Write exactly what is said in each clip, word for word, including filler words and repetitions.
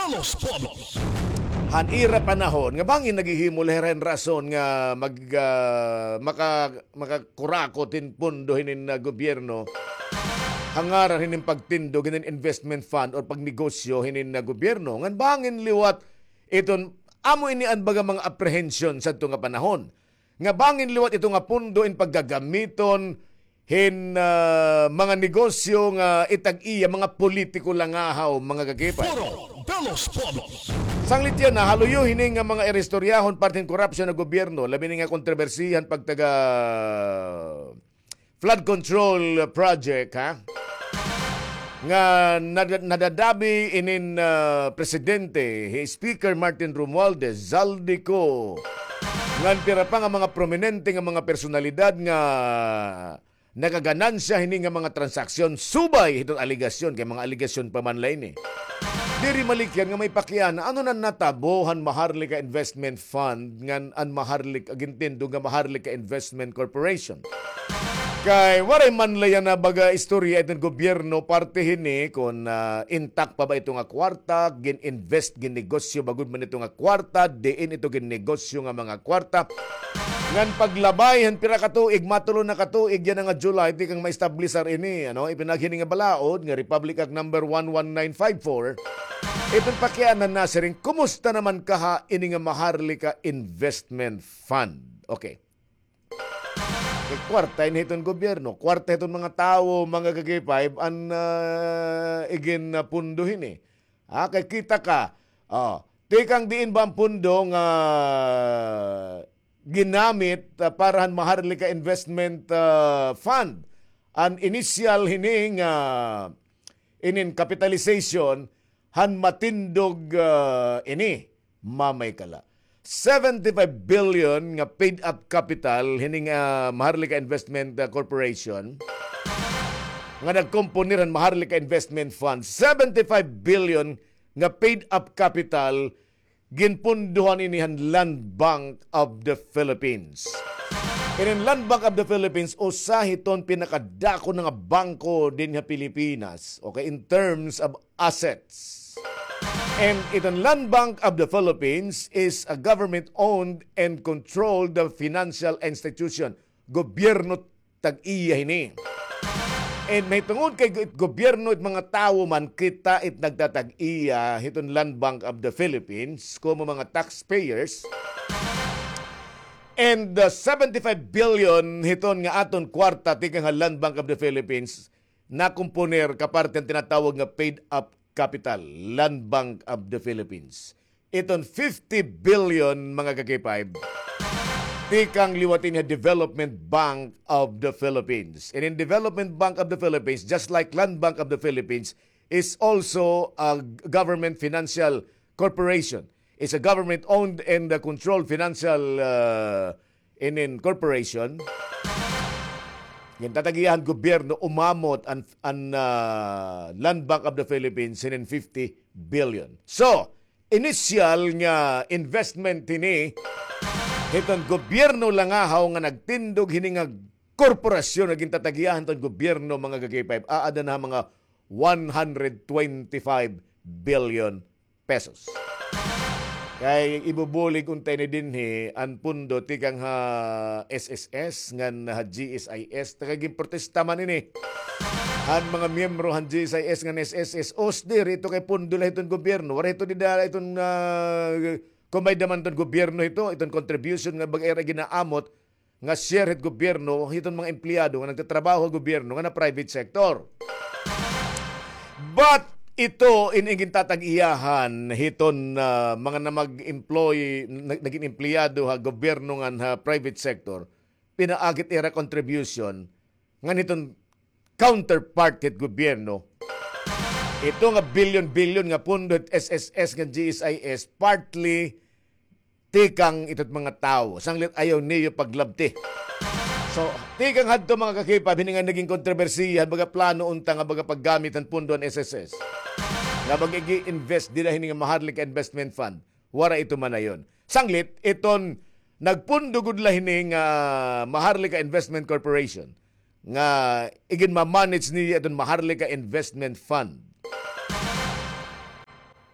Los Polos. Hanira panahon nga bangin naghihimo lehen rason nga mag uh, maka makakurako tin pondo hinin na gobyerno hangaran hinin pagtindo hinin investment fund or pagnegosyo hinin na gobyerno ngan bangin liwat iton amo ini an baga mga apprehension sa ito nga panahon nga bangin liwat ito nga pondo in paggagamiton hin uh, mga negosyo nga itag-iya mga politiko langahaw mga gagipay. Foro de los Polos. Sanglit yan na haluyo hining nga mga erestoryahon parting korupsyon ng gobyerno labi nga kontrobersihan pagtaga flood control project ha nga nad- nadadabi inin uh, presidente Speaker Martin Romualdez Zaldico ngan pira pa nga mga prominente nga mga personalidad nga nakaganansya hini nga mga transaksyon subay itong aligasyon kay mga aligasyon pa man lain eh. Diri malikyan nga may pakyan ano na natabohan Maharlika Investment Fund ngan an Maharlika gintindo nga Maharlika Investment Corporation. Kay waray man layan na baga istorya itong gobyerno parte hini kung uh, intact pa ba ito nga kwarta, gin-invest, gin-negosyo, bagod man ito nga kwarta, diin ito gin-negosyo nga mga kwarta. Ngan paglabay, han pira katuig, matulo na katuig, yan nga July, di kang ma-establisar ini, ano, ipinaghining nga balaod, nga Republic Act number one one nine five four, itong pakyanan na siring, kumusta naman kaha ini nga Maharlika Investment Fund? Okay. E kwarta ini itong gobyerno, kwarta itong mga tao, mga gagipay, an uh, igin na pundo hini. Ah, kay kita ka, oh, tikang diin ba ang pundo nga uh, ginamit uh, parahan Maharlika Investment uh, Fund. An initial hining uh, inin capitalization han matindog uh, ini mamay kala. seventy-five billion nga paid up capital hining uh, Maharlika Investment uh, Corporation nga nagkomponiran Maharlika Investment Fund. seventy-five billion nga paid up capital ginpunduhan inihan Land Bank of the Philippines. In Land Bank of the Philippines, usahiton pinakadako ng bangko din sa Pilipinas. Okay, in terms of assets. And itong Land Bank of the Philippines is a government-owned and controlled financial institution. Gobyerno tag-iya hini. And may tungod kay gobyerno at mga tao man kita it nagtatag-iya itong Land Bank of the Philippines como mga taxpayers. And the seventy-five billion hiton nga aton kwarta tika nga Land Bank of the Philippines na kumponer kaparte ang tinatawag nga paid up capital, Land Bank of the Philippines. Iton fifty billion mga kakipay tikang liwatin nga Development Bank of the Philippines. And in Development Bank of the Philippines, just like Land Bank of the Philippines, is also a government financial corporation. It's a government-owned and controlled financial uh, in, in corporation. Yung tatagihan gobyerno umamot ang, ang uh, Land Bank of the Philippines in fifty billion. So, initial nga investment ini itong gobyerno langahaw nga nagtindog hiningag korporasyon naging tatagihan itong gobyerno mga gagipay aada na mga one hundred twenty-five billion pesos. Kay ibubulig untay ni dinhi an pundo tikang ha S S S ngan ha G S I S tagaging protesta man ini. Han mga miyembro han G S I S ngan S S S osdir ito kay pundo la iton gobyerno. Wala ito didala iton uh, kumay daman ton gobyerno ito iton contribution nga bag-era ginaamot nga share het gobyerno iton mga empleyado nga nagtatrabaho gobyerno nga na private sector. But ito iniging tatag-iyahan hiton uh, mga na mag-employ naging empleyado ha gobyerno nga ha private sector pinaagit era contribution nga niton counterpart ket gobyerno ito nga billion-billion nga pundot S S S nga G S I S partly tikang itot mga tao sanglit ayaw niyo paglabti. So, tikang hadto mga kakipab, hindi nga naging kontrobersiya, baga plano unta nga baga paggamit ang pundo ng S S S. Na baga i-invest dila hindi nga Maharlika Investment Fund. Wara ito man na yun. Sanglit, iton nagpundo gud la hini nga Maharlika Investment Corporation nga igin ma-manage ni iton Maharlika Investment Fund.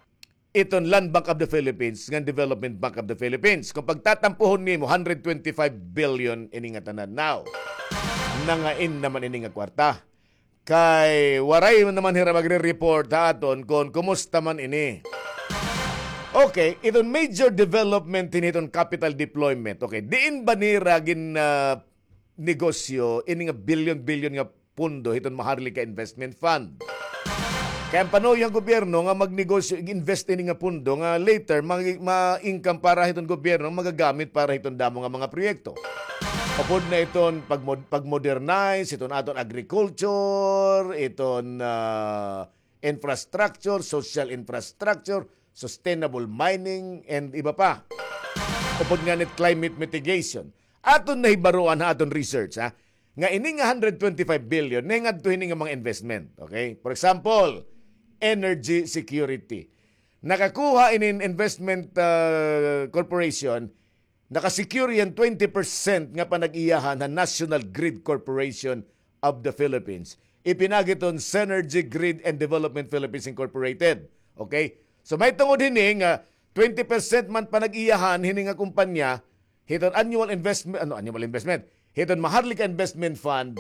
iton Land Bank of the Philippines nga Development Bank of the Philippines. Kung pagtatampuhon nimo one hundred twenty-five billion ini nga tanan now. Nangain naman ini nga kwarta. Kay waray naman hira magre-report ha aton kung kumusta man ini. Okay, iton major development in iton capital deployment. Okay, diin ba nira gin uh, negosyo ini nga billion-billion nga pundo iton Maharlika Investment Fund. Kaya pano yung gobyerno nga magnegosyo, invest ini nga pundo nga later ma-income para iton gobyerno magagamit para iton damo nga mga proyekto. Kapod na iton pag pag-modernize, iton aton agriculture, iton uh, infrastructure, social infrastructure, sustainable mining, and iba pa. Kapod nga net climate mitigation. Aton nahibaruan ha aton research ha. Nga ini nga one hundred twenty-five billion na nga ini nga mga investment. Okay? For example, energy security. Nakakuha in investment uh, corporation, nakasecure yan twenty percent nga panag-iyahan na National Grid Corporation of the Philippines. Ipinagiton Synergy Grid and Development Philippines Incorporated. Okay? So may tungod hini nga twenty percent man panag-iyahan hini nga kumpanya hiton annual investment ano annual investment hiton Maharlika Investment Fund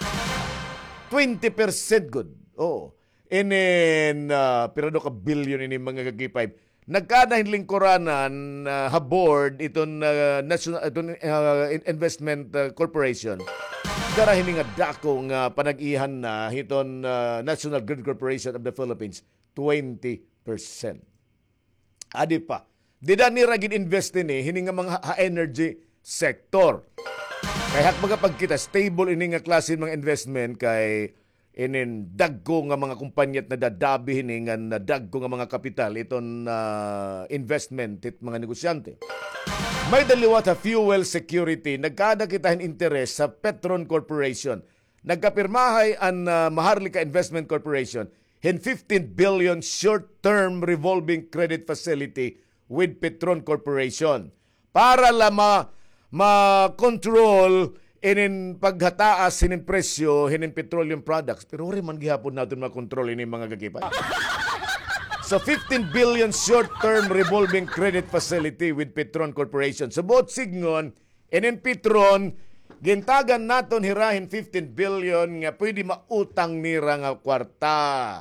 twenty percent good. Oh. Inin uh, pero do ka billion ini mga gagipay. Nagkada lingkuranan uh, ha board iton uh, national iton uh, investment uh, corporation. Dara hini nga dako nga panag-iyahan na hiton uh, National Grid Corporation of the Philippines twenty percent. Adi pa. Dida ni ragin invest ini hini nga mga ha-energy sector. Kaya mga pagkita stable ini nga klase mga investment kay inin dagko nga mga kumpanya na dadabi hini nga na dagko nga mga kapital iton uh, investment it mga negosyante. May daliwat sa fuel security nagkada kitahin interes sa Petron Corporation. Nagkapirmahay ang uh, Maharlika Investment Corporation in fifteen billion short-term revolving credit facility with Petron Corporation para lama ma-control inin paghataas hinin presyo hinin petroleum products. Pero rin man gihapon natin ma-control ini mga gagipay. So fifteen billion short-term revolving credit facility with Petron Corporation. So both signon inin Petron gintagan naton hirahin fifteen billion nga pwede mautang nira nga kwarta.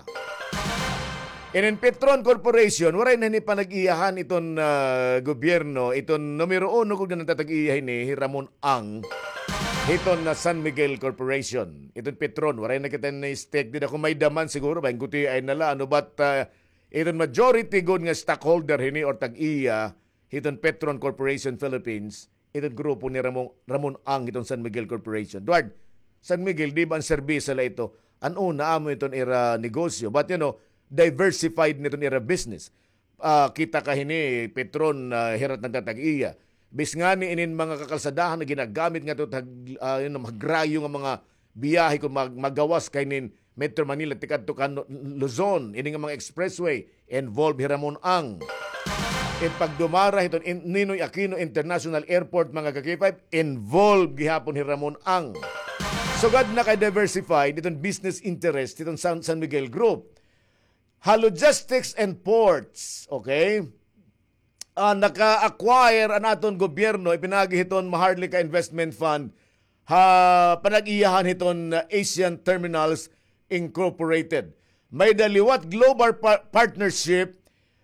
Inin Petron Corporation, waray na ni panag-iyahan iton uh, gobyerno, iton numero uno kung na natatag-iyahin ni Ramon Ang, iton na San Miguel Corporation. Iton Petron, waray na kita na stake din ako may daman siguro, ba yung guti ay nala, ano ba't uh, iton majority good nga stockholder hini or tag-iya, iton Petron Corporation Philippines, iton grupo ni Ramon, Ramon Ang, iton San Miguel Corporation. Duard, San Miguel, di ba ang serbisa la ito? Ano na amo iton era negosyo? But you know, diversified nito nila business. Uh, kita ka hini, Petron, uh, hirat ng tatag-iya. Bis nga ni inin mga kakalsadahan na ginagamit nga ito, uh, yun, magrayo nga mga biyahe kung mag magawas kay nin Metro Manila, tikad to kan Luzon, ini nga mga expressway, involved Hiramon Ang. In pagdumara ito, in, Ninoy Aquino International Airport, mga kakipay, involved gihapon Hiramon Ang. So God na kay diversified, itong business interest, itong San, San Miguel Group. Logistics and ports, okay? Uh, naka-acquire ang aton gobyerno, ipinagi hiton Maharlika Investment Fund, ha, panag-iyahan hiton uh, Asian Terminals Incorporated. May daliwat global par- partnership,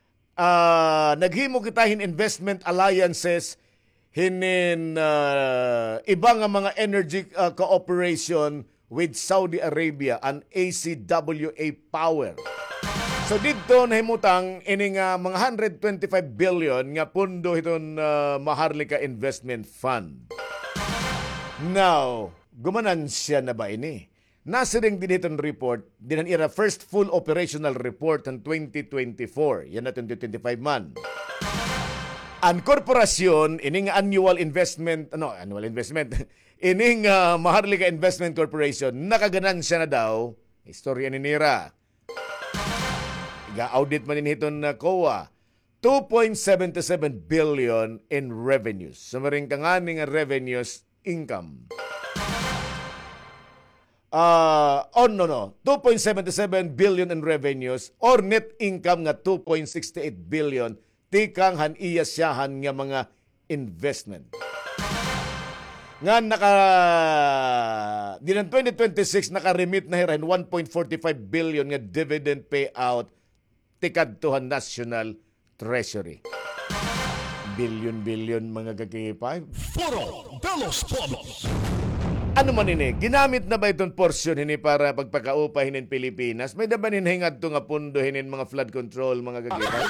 uh, naghimo kitahin investment alliances, hinin uh, ibang mga energy uh, cooperation with Saudi Arabia and A C W A Power. So dito nahimutang ini nga mga one hundred twenty-five billion nga pundo iton uh, Maharlika Investment Fund. Now, gumanan siya na ba ini? Nasa ring din itong report, dinan ira first full operational report ng twenty twenty-four. Yan na twenty twenty-five man. Ang korporasyon, ining annual investment, ano, annual investment, ining uh, Maharlika Investment Corporation, nakaganansya na daw, istorya ni Nira. Ga-audit man din hiton na C O A, two point seven seven billion in revenues. Sumaring ka nga nga revenues income. uh, oh no no, two point seven seven billion in revenues or net income nga two point six eight billion tikang han iya siyahan nga mga investment. Nga naka dinan twenty twenty-six naka-remit na hiran one point four five billion nga dividend payout tikad to national treasury. Billion-billion mga gagipay. Foro de los Pueblos. Ano man ini? Ginamit na ba itong portion ini para pagpakaupa hinin Pilipinas? May daban hinhingad to nga pundo hinin mga flood control mga gagipay?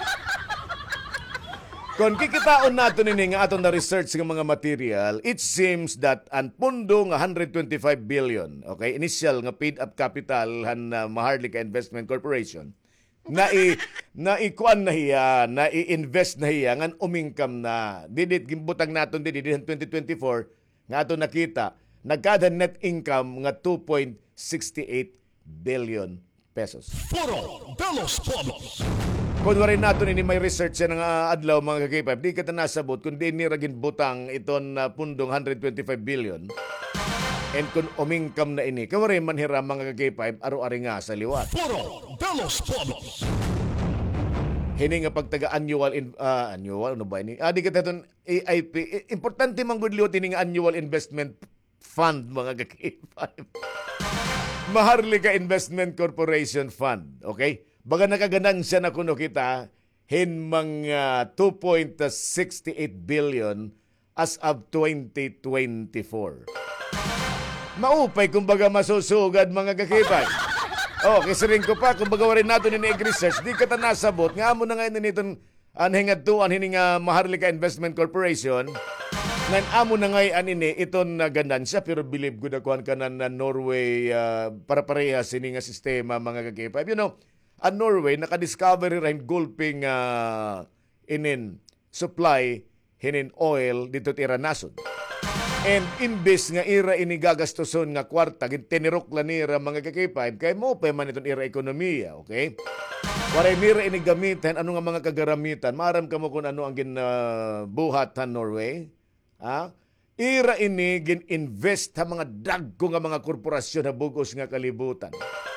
Kung kikitaon nato nini nga aton na research ng mga material, it seems that ang pundo nga one hundred twenty-five billion, okay, initial nga paid up capital han uh, Maharlika Investment Corporation, na i na ikuan na hiya, na i-invest na hiya ngan umingkam na. Didit gimbutang naton didi twenty twenty-four nga aton nakita nagkada net income nga two point six eight billion pesos. Foro de los Pueblos. Kung warin nato ini may research yan nga adlaw mga kakipap, di ka ta nasabot kung di niragin butang iton uh, pundong one hundred twenty-five billion. And kung umingkam na ini, kawarin manhiram mga kakipap, aro-ari nga sa liwat. Foro de los Pueblos. Hini nga pagtaga-annual, in, uh, annual, ano ba ini? Ah, di ka taton A I P. Importante mang good liwat ini nga annual investment fund mga kakipap. Maharlika Investment Corporation Fund, okay? Baga nakaganansya na kuno kita hin mga two point six eight billion as of twenty twenty-four. Maupay kumbaga masusugad mga kakipay. Oh, kasi rin ko pa kumbaga warin nato ni research di ka ta nasabot nga amo na ngayon nitong anhingad tuan hini nga Maharlika Investment Corporation. Ngan amo na ngayon ini iton na ganansya pero believe ko na kuhan ka na, na Norway uh, para pareha sini nga sistema mga kakipay. You know, ang Norway naka-discovery rin gulping uh, inin supply hinin oil dito tira nasod. And imbes nga ira ini gagastoson nga kwarta gintinirok la nira mga kakipay kay mo pa man itong ira ekonomiya, okay? Waray nira ini gamitan ano nga mga kagaramitan maram ka mo kung ano ang ginabuhat uh, han Norway. Ha? Ira ini gin-invest ha mga dagko nga mga korporasyon na bugos nga kalibutan.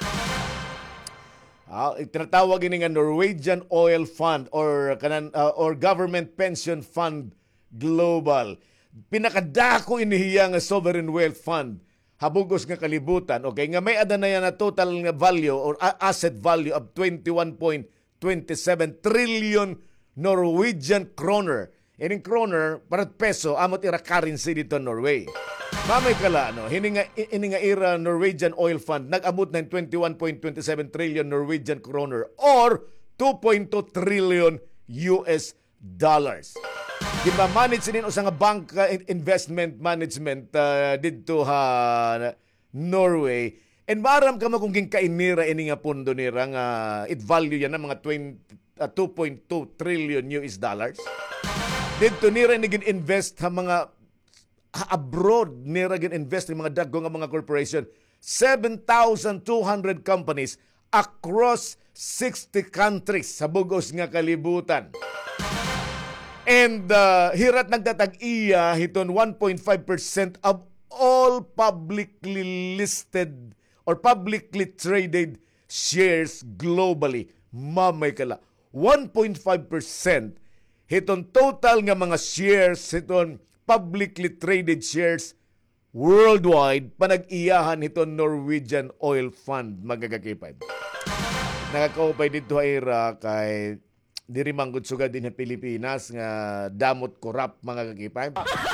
Uh, tinatawag ini nga Norwegian Oil Fund or kanan uh, or Government Pension Fund Global. Pinakadako inihiya nga sovereign wealth fund habugos nga kalibutan. Okay, nga may ada na yan na total nga value or uh, asset value of twenty-one point two seven trillion Norwegian kroner. Ining kroner para peso amot ira currency dito Norway. Mamay kala no, hini nga ini nga ira Norwegian Oil Fund nag-abot ng twenty-one point two seven trillion Norwegian kroner or two point two trillion U S dollars. Gimamanage sinin usa nga bank uh, investment management uh, didto ha Norway. And maram ka mo kung ginkainira ini nga pundo nira nga it value yan ng mga two point two trillion U S dollars. Dito nira ni gin-invest ha mga ha, abroad nira gin-invest ni mga dagko nga mga corporation. seven thousand two hundred companies across sixty countries sa bugos nga kalibutan. And uh, hirat nagtatag-iya hiton one point five percent of all publicly listed or publicly traded shares globally. Mamay kala, one point five percent hiton total nga mga shares hiton publicly traded shares worldwide panag-iyahan hiton Norwegian Oil Fund magagakipay. Nakakaupay dito ay kay diri manggod sugad din sa Pilipinas nga damot korap mga kakipay.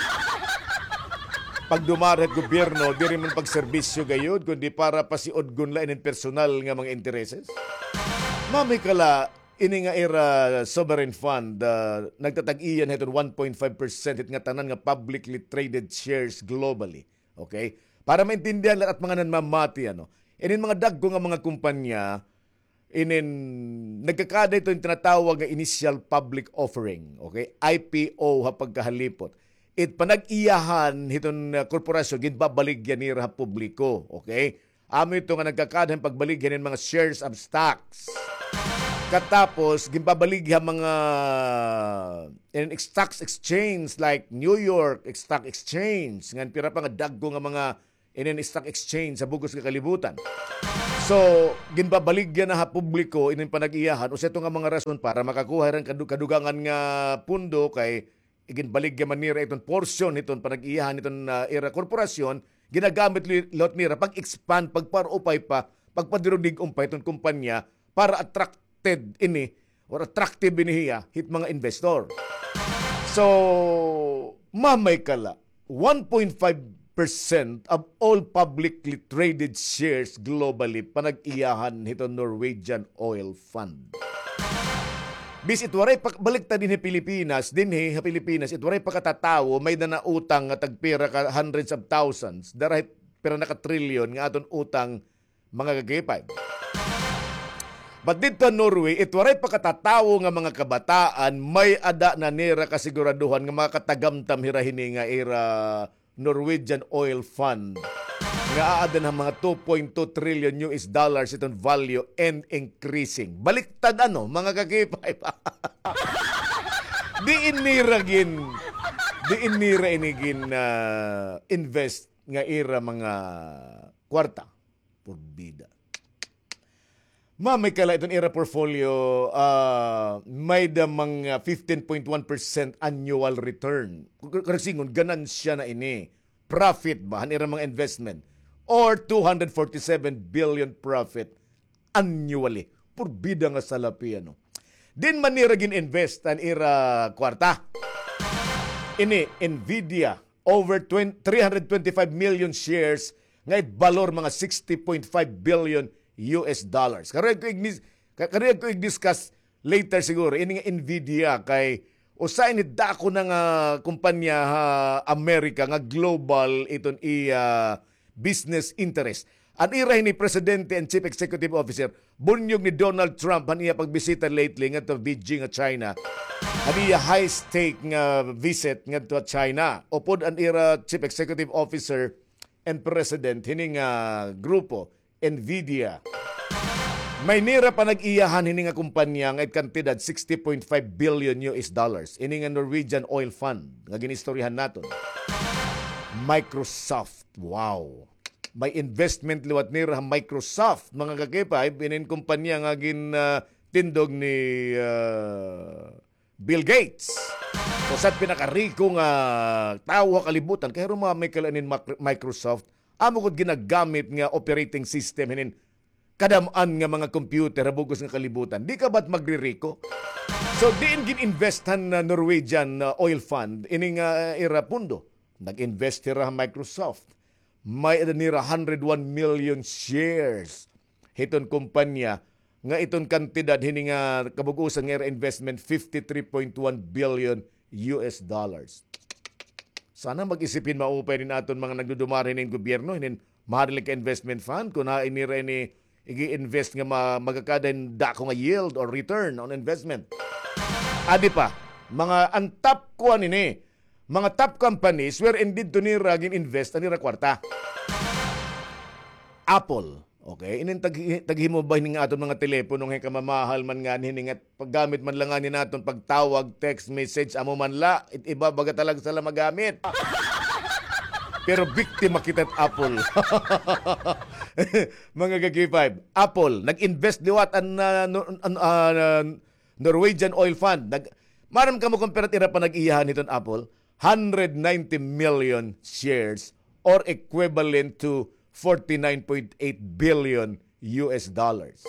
Pag dumaret gobyerno, diri man pagserbisyo gayud kundi para pasiodgon la inin personal nga mga intereses. Mami kala ini nga era sovereign fund uh, nagtatag-iyan hiton one point five percent it nga tanan nga publicly traded shares globally. Okay? Para maintindihan lahat mga nanmamati ano. Inin mga dagko nga mga kumpanya inin nagkakada ito yung tinatawag nga initial public offering, okay? I P O ha pagkahalipot. It panag-iyahan hiton uh, korporasyon ginbabaligyan ni ra publiko, okay? Amo ito nga nagkakada pagbaligyan ng mga shares of stocks. Katapos ginbabaligyan mga in stocks exchange like New York Stock Exchange ngan pira pa nga dagko nga mga inin stock exchange sa bugos nga kalibutan. So, ginbabaligyan na ha publiko inin panag-iyahan o sa ito nga mga rason para makakuha rin kadugangan nga pundo kay iginbaligyan man nira itong portion itong panag-iyahan itong uh, era korporasyon, ginagamit lot nira pag-expand, pagparupay pa, pagpadirudig umpay itong kumpanya para attracted ini or attractive inihiya hit mga investor. So, mamay kala, one point five percent of all publicly traded shares globally panag-iyahan hito Norwegian Oil Fund. Bis itwaray baliktad din sa Pilipinas, din he, sa Pilipinas, itwaray pagkatatawo, may na utang nga tagpira ka hundreds of thousands, darahay pira naka trillion nga aton utang mga gagipay. But dito Norway, itwaray pagkatatawo nga mga kabataan, may ada na nira kasiguraduhan nga mga katagamtam hirahini nga era Norwegian Oil Fund nga aada ng mga two point two trillion U S dollars itong value and increasing. Baliktad ano, mga kakipay pa. Di inira gin, di inira inigin uh, invest nga ira mga kwarta. Purbida. Ma, may kala itong era portfolio, uh, may da mga fifteen point one percent annual return. Karasingon, ganansya na ini. Profit ba? Hanira mga investment. Or two hundred forty-seven billion profit annually. Purbida nga salapi, ano. Din manira gin-invest ang era kwarta. Ini, Nvidia, over three hundred twenty-five million shares, ngay balor mga sixty point five billion U S dollars. Karayag ko ignis, karayag ko i-discuss later siguro ini nga Nvidia kay usain ni dako na nga kumpanya ha Amerika nga global iton i uh, business interest. Ang ira ni Presidente and Chief Executive Officer bunyog ni Donald Trump han iya pagbisita lately nga to Beijing nga China. Han iya high stake nga visit nga to China. Upod ang ira Chief Executive Officer and President hining nga grupo Nvidia. May nira pa nag-iyahan hini nga kumpanya nga kantidad sixty point five billion U S dollars. Ini nga Norwegian Oil Fund nga ginistoryahan naton. Microsoft. Wow. May investment liwat nira Microsoft mga kakipay inin kumpanya nga gin uh, tindog ni uh, Bill Gates. O sa pinakariko nga tao kalibutan kaya mga may kalanin Microsoft amo gud ginagamit nga operating system hinin kadamaan nga mga computer bugos nga kalibutan. Di ka ba't magririko? So diin gin-investan na Norwegian uh, Oil Fund ini nga uh, era pundo. Nag-invest ra Microsoft. May nira one hundred one million shares hiton kumpanya nga iton kantidad hini nga kabugusan nga investment fifty-three point one billion U S dollars. Sana mag-isipin maupay din aton mga nagdudumari ng gobyerno hinin maharlik investment fund kung na inira ni i-invest nga ma- magkakadan dako nga yield or return on investment. Adi pa, mga ang top kuan ini, mga top companies where indeed to nira gin-invest anira kwarta. Apple, okay? Inin tag taghimo ba ning aton mga telepono nga kamamahal man nga hini nga paggamit man lang ani naton pagtawag, text message amo man la, it iba baga talag sala magamit. Pero biktima kita Apple. Mga Gagi five, Apple nag-invest liwat an uh, uh, uh, Norwegian Oil Fund. Nag maram kamo compare tira pa nag-iyahan niton Apple, one hundred ninety million shares or equivalent to forty-nine point eight billion U S dollars.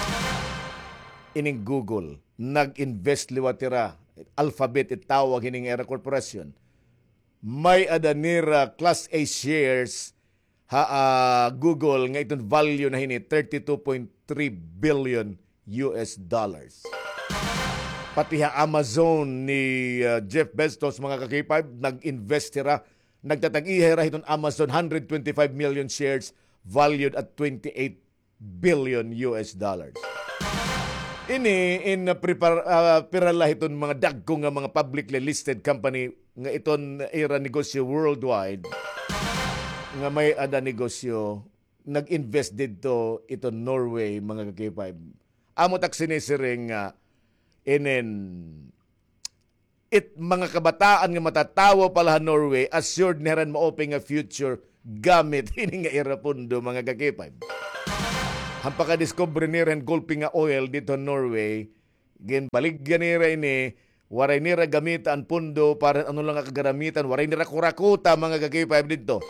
Ining Google nag-invest liwat tira Alphabet itawag hining era korporasyon. May adanira Class A shares ha uh, Google nga itong value na hini thirty-two point three billion U S dollars. Pati ha Amazon ni uh, Jeff Bezos mga kakipay nag-invest tira nagtatag-ihera itong Amazon one hundred twenty-five million shares valued at twenty-eight billion U S dollars. Ini in uh, prepare uh, pirala iton mga dagko nga mga publicly listed company nga iton era negosyo worldwide nga may ada negosyo nag-invest dito ito Norway mga kakipay. Amo tak sinisiring nga uh, inen it mga kabataan nga matatawo pala Norway, assured niran ma-open nga future gamit ini nga irapundo mga kakipay. Hampaka discover niran gulping nga oil dito Norway, gin baligyan nira ini, waray nira gamitan pundo para ano lang nga kagaramitan, waray nira kurakuta mga kakipay dito.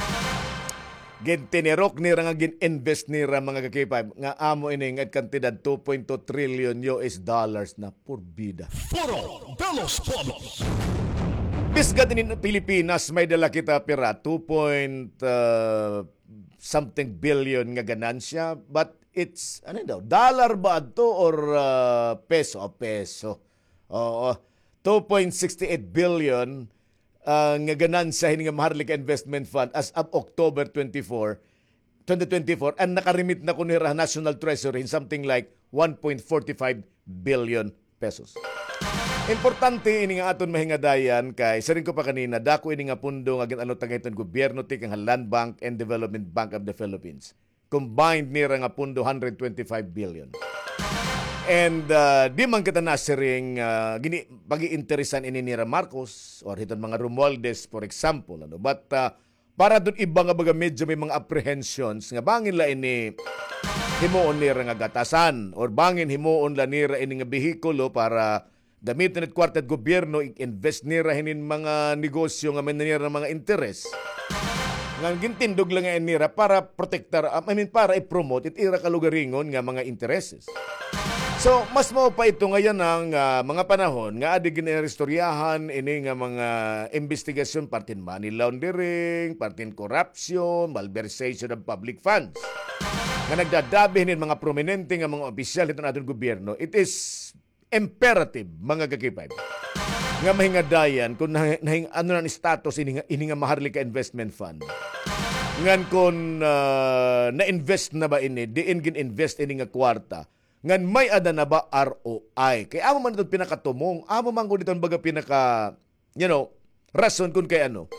Gin tinirok nira nga gin-invest nira mga kakipay, nga amo ini nga kantidad two point two trillion U S dollars na purbida. Foro de los Pueblos. Bisgat in Pilipinas, may dala kita pira two point uh, something billion nga ganansya, but it's ano daw, dollar ba ito or uh, peso? Oh, peso. Oo, two point six eight billion uh, nga ganansya nga Maharlika Investment Fund as of October twenty-fourth, twenty twenty-four, and nakarimit na ko ni National Treasury in something like one point four five billion pesos. Importante ini nga aton mahingadayan kay sa rin ko pa kanina, dako ini nga pundo nga ginano tagayton gobyerno ti kang Land Bank and Development Bank of the Philippines. Combined nira nga pundo one hundred twenty-five billion. And uh, di man kita nasiring uh, gini pagi-interesan ini nira Marcos or hiton mga Romualdez for example, ano, but uh, para dun iba nga baga medyo may mga apprehensions nga bangin la ini himuon nira nga gatasan or bangin himuon la nira ini nga behikulo para gamitin at kwartet gobyerno, i-invest nira hinin mga negosyo nga may nira mga interes. Nga gintindog lang nga nira para protektar, I mean para i-promote, itira kalugaringon nga mga intereses. So, mas mo pa ito ngayon ng uh, mga panahon nga adi ginaristoryahan ini nga mga investigasyon partin money laundering, partin corruption, malversation of public funds. Nga nagdadabi hinin mga prominente nga mga opisyal ito na ating gobyerno, it is imperative mga kakipay nga mahingadayan kung nahing, ano na ni status ini nga, ini nga Maharlika Investment Fund ngan kung uh, na-invest na ba ini diin gin-invest ini nga kwarta ngan may ada na ba R O I kay amo man itong pinakatumong amo man kung itong baga pinaka you know rason kung kay ano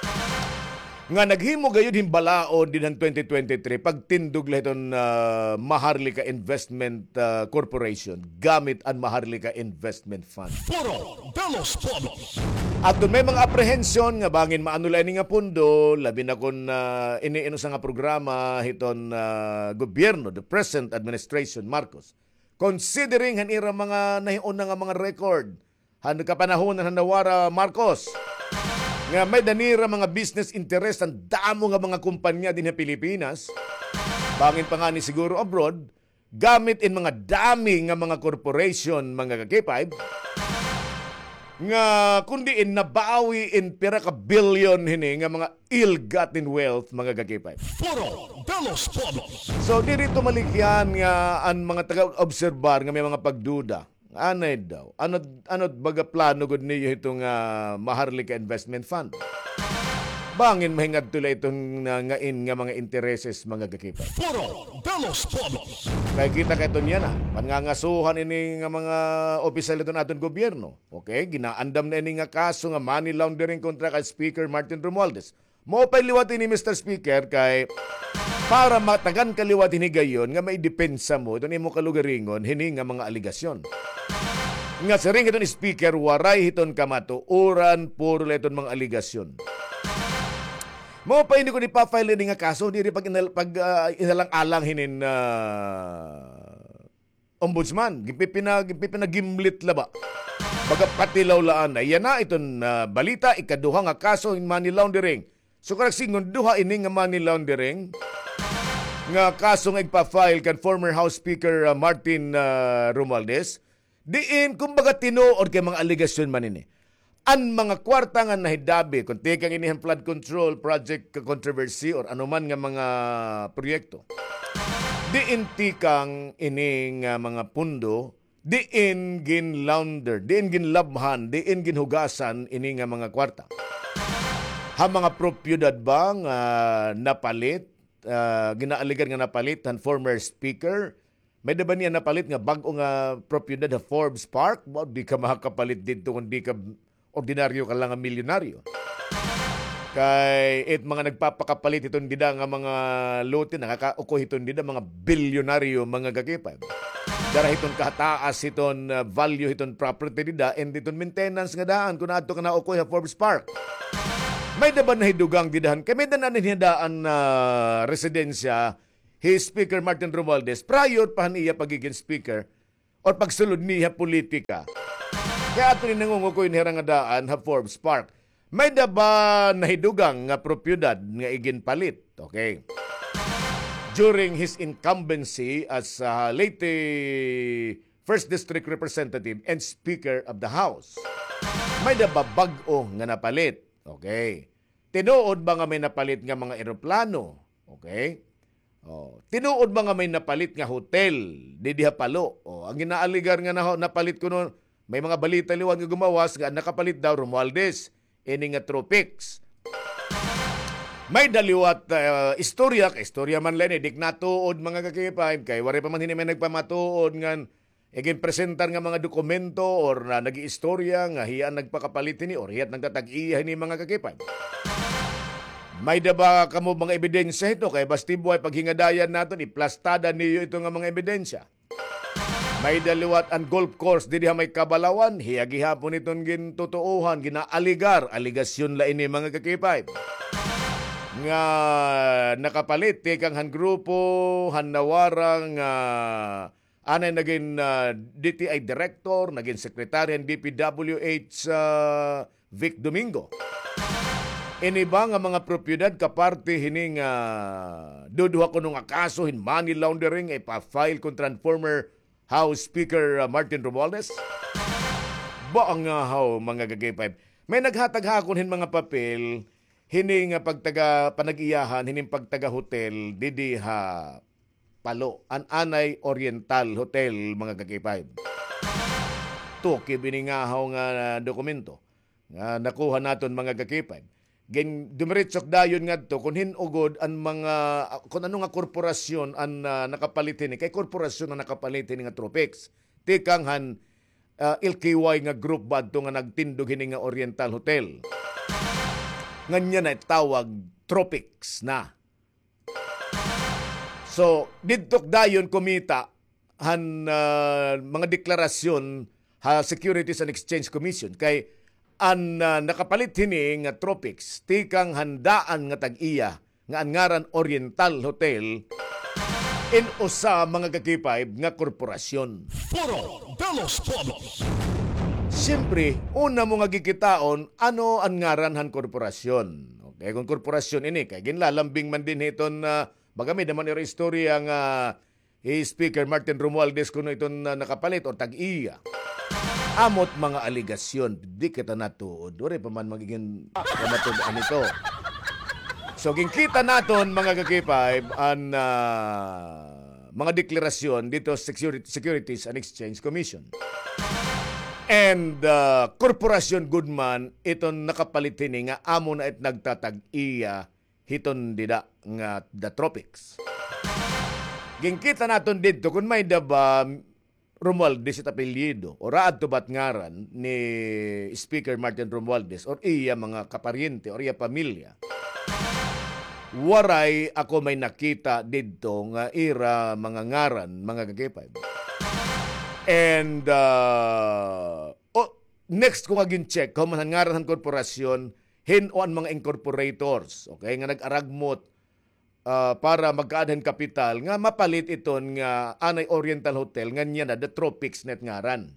nga naghimo gayud himbalaon din ng twenty twenty-three pagtindog la iton uh, Maharlika Investment uh, Corporation gamit ang Maharlika Investment Fund. Foro de los Pueblos. At doon may mga apprehension nga bangin maanulay ni nga pundo labi na kun uh, iniino sa nga programa hiton uh, gobyerno, the present administration Marcos. Considering han ira mga nahiuna nga mga record han kapanahon na nawara Marcos nga may danira mga business interest ang damo nga mga kumpanya din sa Pilipinas, bangin pa nga ni siguro abroad, gamit in mga dami nga mga corporation, mga kakipay, nga kundi in nabawi in pira ka billion hini nga mga ill-gotten wealth, mga kakipay. Foro de los Pueblos. So, dirito malikyan nga ang mga taga-obserbar nga may mga pagduda. Anay daw. Ano ano baga plano gud niyo itong uh, Maharlika Investment Fund? Bangin mahingad tulay itong uh, ngain nga mga intereses mga gakipa. Foro de los Pueblos. Kaya kita kay ito niya na. Pangangasuhan ini nga mga opisyal ito natin gobyerno. Okay? Ginaandam na ini nga kaso nga money laundering kontra kay Speaker Martin Romualdez. Mo pa liwatin ni Mister Speaker kay para matagan kaliwat hini gayon nga may depensa mo ito ni mo kalugaringon hini nga mga aligasyon. Nga sa ring ito ni Speaker, waray hiton kamato, uran puro iton mga aligasyon. Mo pa hindi ko ni pa-file ni nga kaso, hindi pag, inal, pag uh, inalang-alang hinin uh, ombudsman, gipinagimlit laba. Baga patilaw laan na, yan na iton uh, balita, ikaduha nga kaso in money laundering. So karag singon, duha ini nga money laundering, nga kaso nga ippa-file kan former House Speaker uh, Martin uh, Romualdez, diin, kumbaga tinuod kay mga aligasyon man ini. Ang mga kwarta nga nahidabi, kung tikang inihang flood control project controversy or anuman nga mga proyekto, diin tikang ining uh, mga pundo, diin gin launder, diin gin labhan, diin gin hugasan ini nga mga kwarta. Ha mga propiedad ba nga napalit, uh, ginaaligan nga napalit ang former speaker, may diba niya napalit nga bago nga propiedad sa Forbes Park? Well, di ka makakapalit dito kung di ka ordinaryo ka lang nga milyonaryo. Kay it mga nagpapakapalit itong dida nga mga lote, nakakauko itong dida mga bilyonaryo mga gagipay. Dara hiton kahataas hiton uh, value hiton property nida and hiton maintenance nga daan kung adto ka na ukoy ha Forbes Park. May daban na hidugang didahan kay may danan hidaan na uh, residensya his Speaker Martin Romualdez prior pa niya pagiging speaker or pagsulod niya politika. Kaya ato ni nangungukoy ni nga daan ha Forbes Park. May daba na hidugang nga propiedad nga iginpalit. Okay. During his incumbency as uh, late First District Representative and Speaker of the House. May daba bag-o nga napalit. Okay. Tinuod ba nga may napalit nga mga eroplano? Okay. Oh, tinuod ba nga may napalit nga hotel di diha palo? Oh, ang ginaaligar nga na, napalit ko noon, may mga balita liwan nga gumawas nga nakapalit daw Romualdez ini nga tropics. May daliwat uh, istorya, istorya man lang eh, dik natuod mga kakipay, kay wari pa man hindi may nagpamatuod nga igin presentar nga mga dokumento or na nag-iistorya nga hiyaan nagpakapalit ni or hiyat nagtatag-iya ni mga kakipay. May daba kamo mga ebidensya ito kay basti buhay paghingadayan naton iplastada niyo ito nga mga ebidensya. May daliwat ang golf course di diha may kabalawan hiya gihapon iton gin totoohan ginaaligar aligasyon la ini mga kakipay. Nga nakapalit tikang han grupo han nawarang uh, anay naging uh, D T I Director, naging Secretary ng D P W H uh, Vic Domingo. Ini ba nga mga propiedad kaparte hining uh, duduha ko nung akaso hin money laundering ay pa-file kontra former House Speaker uh, Martin Romualdez? Ba ang nga uh, mga gagaypay? May naghatag hakon hin mga papel hining uh, pagtaga panag-iyahan hining pagtaga hotel didi ha Palo, an Anay Oriental Hotel, mga kakipay. Tuki biningahaw nga dokumento nga nakuha naton mga kakipay. Gen dumiritsok dayon ngadto kun hinugod an mga kun ano nga korporasyon an uh, nakapalitin ni kay korporasyon na nakapalitin nga Tropics. Tikang han uh, L K Y nga group badto nga nagtindog hini nga Oriental Hotel. Nganya na tawag Tropics na. So, didtok dayon kumita han uh, mga deklarasyon ha Securities and Exchange Commission kay an uh, nakapalit hini nga Tropics tikang handaan nga tag-iya nga angaran Oriental Hotel in usa mga kakipay nga korporasyon. Foro de los Pueblos. Siyempre, una mo nga gikitaon ano ang ngaran han korporasyon. Okay, kung korporasyon ini kay ginlalambing man din hiton na uh, bagami naman iro istorya nga uh, Speaker Martin Romualdez kuno iton uh, nakapalit o tag-iya. Amot mga aligasyon, di kita natuod. Uri pa man magiging kamatudan ito. So, ginkita naton mga kakipay ang uh, mga deklarasyon dito sa Securities and Exchange Commission. And uh, Korporasyon Goodman iton nakapalitin nga amo na it nagtatag-iya hiton dida nga the Tropics. Ginkita naton dito kung may daba Romualdez at apelyido o raad to bat ngaran ni Speaker Martin Romualdez or iya mga kapariente or iya pamilya. Waray ako may nakita dito nga ira mga ngaran mga kakipay. And uh, oh, next ko nga gin-check kung man ngaran ng korporasyon hinuan mga incorporators, okay, nga nag-aragmot uh, para magkaadhan kapital, nga mapalit iton nga Anay Oriental Hotel, nga niya na, the Tropics net ngaran.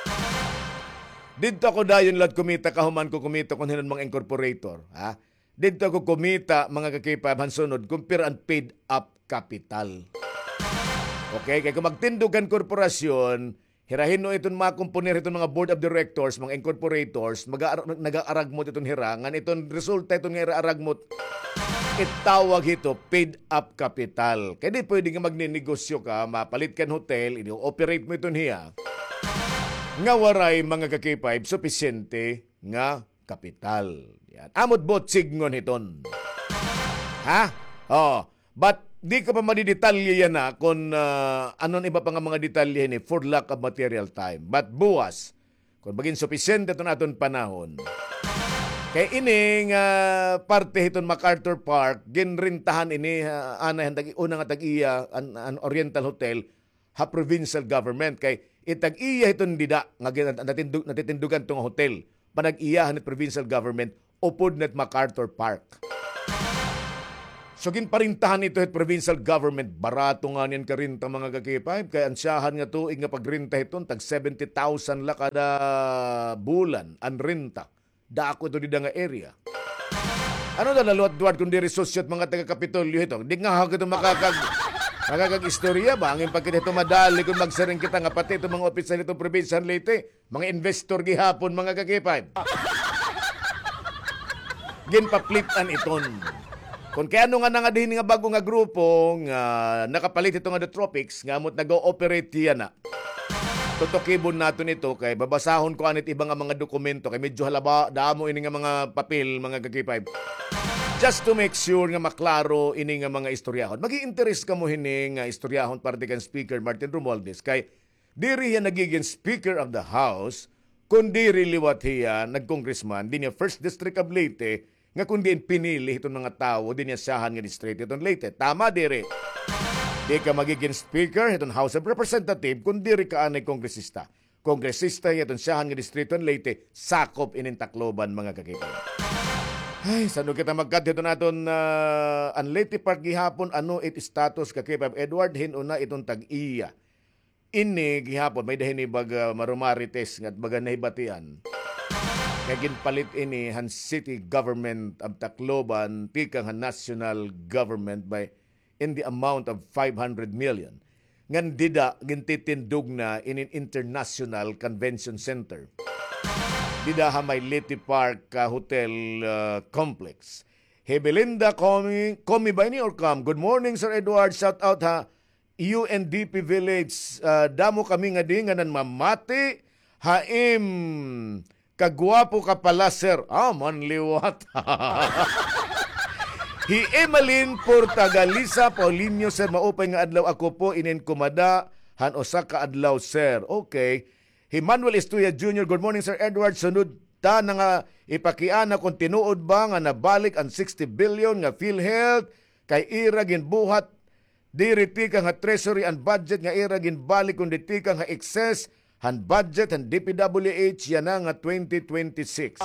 Dito ako dayon lat kumita, kahuman ko kumita kung hinuan mga incorporator, ha? Dito ako kumita, mga kakipab, hansunod, compare and paid up capital. Okay, kaya kung magtindugan korporasyon, hirahin no itong mga komponer, itong mga board of directors, mga incorporators, nag-aaragmot itong hirangan, itong resulta itong iraaragmot, itawag ito paid up capital. Kaya di pwede nga magninegosyo ka, mapalit kan hotel, i-operate mo itong hiya, nga waray mga kakipay, sufisyente nga kapital. Yan. Amot bot signon iton. Ha? Oh, but di ka pa madidetalye yan na kung uh, anon iba pa nga mga detalye ni for lack of material time. But buwas, kung baging sufisyente ito natin panahon, kay ining uh, parte hiton MacArthur Park, ginrintahan ini uh, anay, unang tag-iya, an, an Oriental Hotel, ha provincial government kay itag-iya iton dida nga gin- natindug, natitindugan tong hotel panag-iyahan ni provincial government upod net MacArthur Park. So ginparintahan ito at provincial government, barato nga niyan karinta mga kakipay, kaya ansyahan nga tuig nga pagrinta iton, tag seventy thousand la kada bulan, ang renta. Dako ito dida nga area. Ano na naluwad-duwad kung diri sosyot mga taga-Kapitolyo ito? Di nga ako ito makakag... Makakag-istorya ba? Ang impakit ito madali kung magsaring kita nga pati ito mga opisyal itong probinsya Leyte, mga investor gihapon mga kakipay. Ginpaplitan iton. Kung kaya ano nga na nga din nga bago nga grupo nga nakapalit ito nga The Tropics, nga mo't nag-ooperate yan na. Tutokibon nato nito kay babasahon ko anit ibang nga mga dokumento kay medyo halaba damo ini nga mga papel mga kakipay. Just to make sure nga maklaro ini nga mga istoryahon. Magi-interest ka mo hini nga istoryahon parte kan Speaker Martin Romualdez kay diri yan nagiging Speaker of the House kundi liwat hiya nag-congressman din niya First District of Leyte nga kundi pinili itong mga tao din niya sahan nga distrito itong Leyte. Tama diri. Di ka magiging speaker itong House of Representative kung diri ka anay kongresista. Kongresista itong siyahan nga distrito ng Leyte, sakop inin Tacloban mga kakipay. Ay, saan kita magkat dito natin uh, ang Leyte Park gihapon, ano it status kakipay. Edward hinuna itong tag-iya. Ini gihapon, may dahin ibag uh, marumarites nga baga nahibatian. Kaya ginpalit ini han city government of Tacloban, tikang han national government by in the amount of five hundred million. Ngan dida gintitindog na in an international convention center. Dida ha may Leyte Park uh, Hotel uh, Complex. Hey Belinda, Comi, Comi ba ini or come? Good morning Sir Edward, shout out ha. U N D P Village, uh, damo kami nga di nga nan mamati. Haim, kagwapo ka pala sir. Ah, manliwat. Hi Emeline Portagalisa Paulinho sir, maupay nga adlaw ako po inin kumada han usa ka adlaw sir. Okay. Hi Manuel Estuya Junior, good morning Sir Edward. Sunod ta na nga ipakiana kung tinuod ba nga nabalik ang sixty billion nga PhilHealth kay ira ginbuhat diri tika nga treasury and budget nga ira ginbalik kun tika nga excess han budget han D P W H yan na nga twenty twenty-six.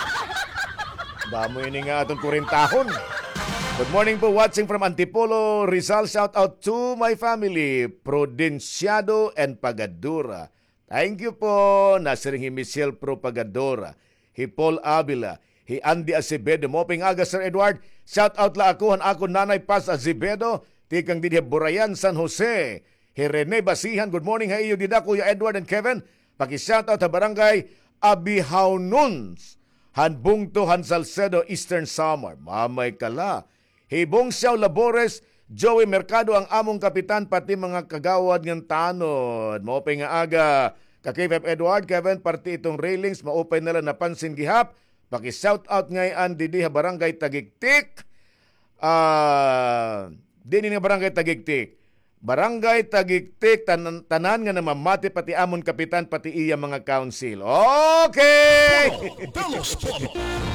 Damo ini nga atong kurintahon. Good morning po, watching from Antipolo, Rizal. Shout out to my family, Prudenciado and Pagadura. Thank you po. Nasiring hi Michelle Propagadora, hi Paul Avila, hi Andy Acevedo. Moping aga, Sir Edward. Shout out la ako, han ako nanay Paz Acevedo, tikang din hi Burayan, San Jose. Hi Rene Basihan, good morning ha iyo dida, Kuya Edward and Kevin. Paki-shout out sa barangay Abihaununs, han Bungto, han Salcedo, Eastern Samar. Mamay kala. Hibong Siaw Labores, Joey Mercado ang among kapitan, pati mga kagawad ng tanod. Maupay nga aga, ka-K F F Edward, Kevin, parti itong railings, maupay nila napansin gihap. Paki-shout out ngayon, didi ha barangay Tagigtik. Uh, dini nga barangay Tagigtik. Barangay Tagigtik, tan- tanan nga namamati, pati amon kapitan, pati iya mga council. Okay! Dalos Polo.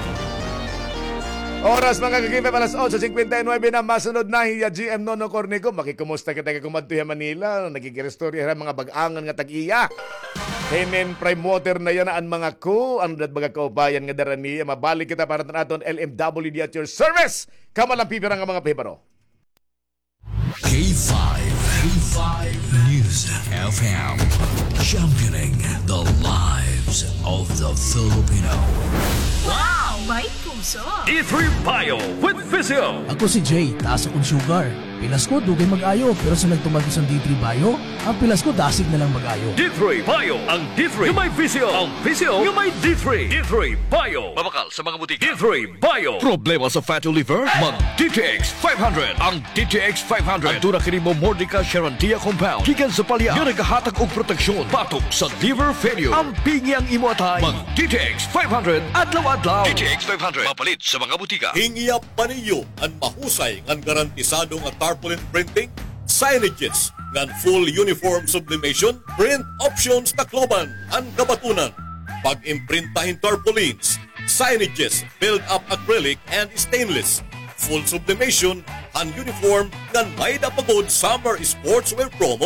Oras mga kakipay, alas eight fifty-nine na masunod na hiya G M Nono Cornico. Makikumusta kita kakumadtuya Manila. Nagigirestorya rin mga bag-angan nga tag-iya. Hinin prime water na yan ang mga ko. Ang mga kaubayan nga daraniya. Mabalik kita para natin L M W D at your service. Kamalang pipirang nga mga piparo. K five. K five News F M. Championing the lives of the Filipino. Wow! May puso! D three Bio with Physio. Ako si Jay, taas akong sugar. Pilas ko, dugay mag-ayo. Pero sa nagtumag ko sa D three Bio, ang pilas ko, dasig na lang mag-ayo. D three Bio. Ang D three yung may Physio. Ang Physio yung may D three. D three Bio. Mabakal sa mga butika. D three Bio. Problema sa fatty liver? Mag D T X five hundred. Ang D T X five hundred. Ang tunang kini mo Mordica Sharantia Compound. Gikan sa palya. Yung naghahatag og proteksyon. Patok sa liver failure. Ang pingyang imo atay. Mag D T X five hundred. Adlaw-adlaw. D T X five hundred. Mapalit sa mga butika. Hingiya pa ninyo ang mahusay ng garantisado nga tarpaulin printing, signages, ng full uniform sublimation, print options Tacloban, ang kabatunan. Pag-imprintahin tarpaulins, signages, build-up acrylic and stainless, full sublimation, ang uniform ng may napagod summer sportswear promo,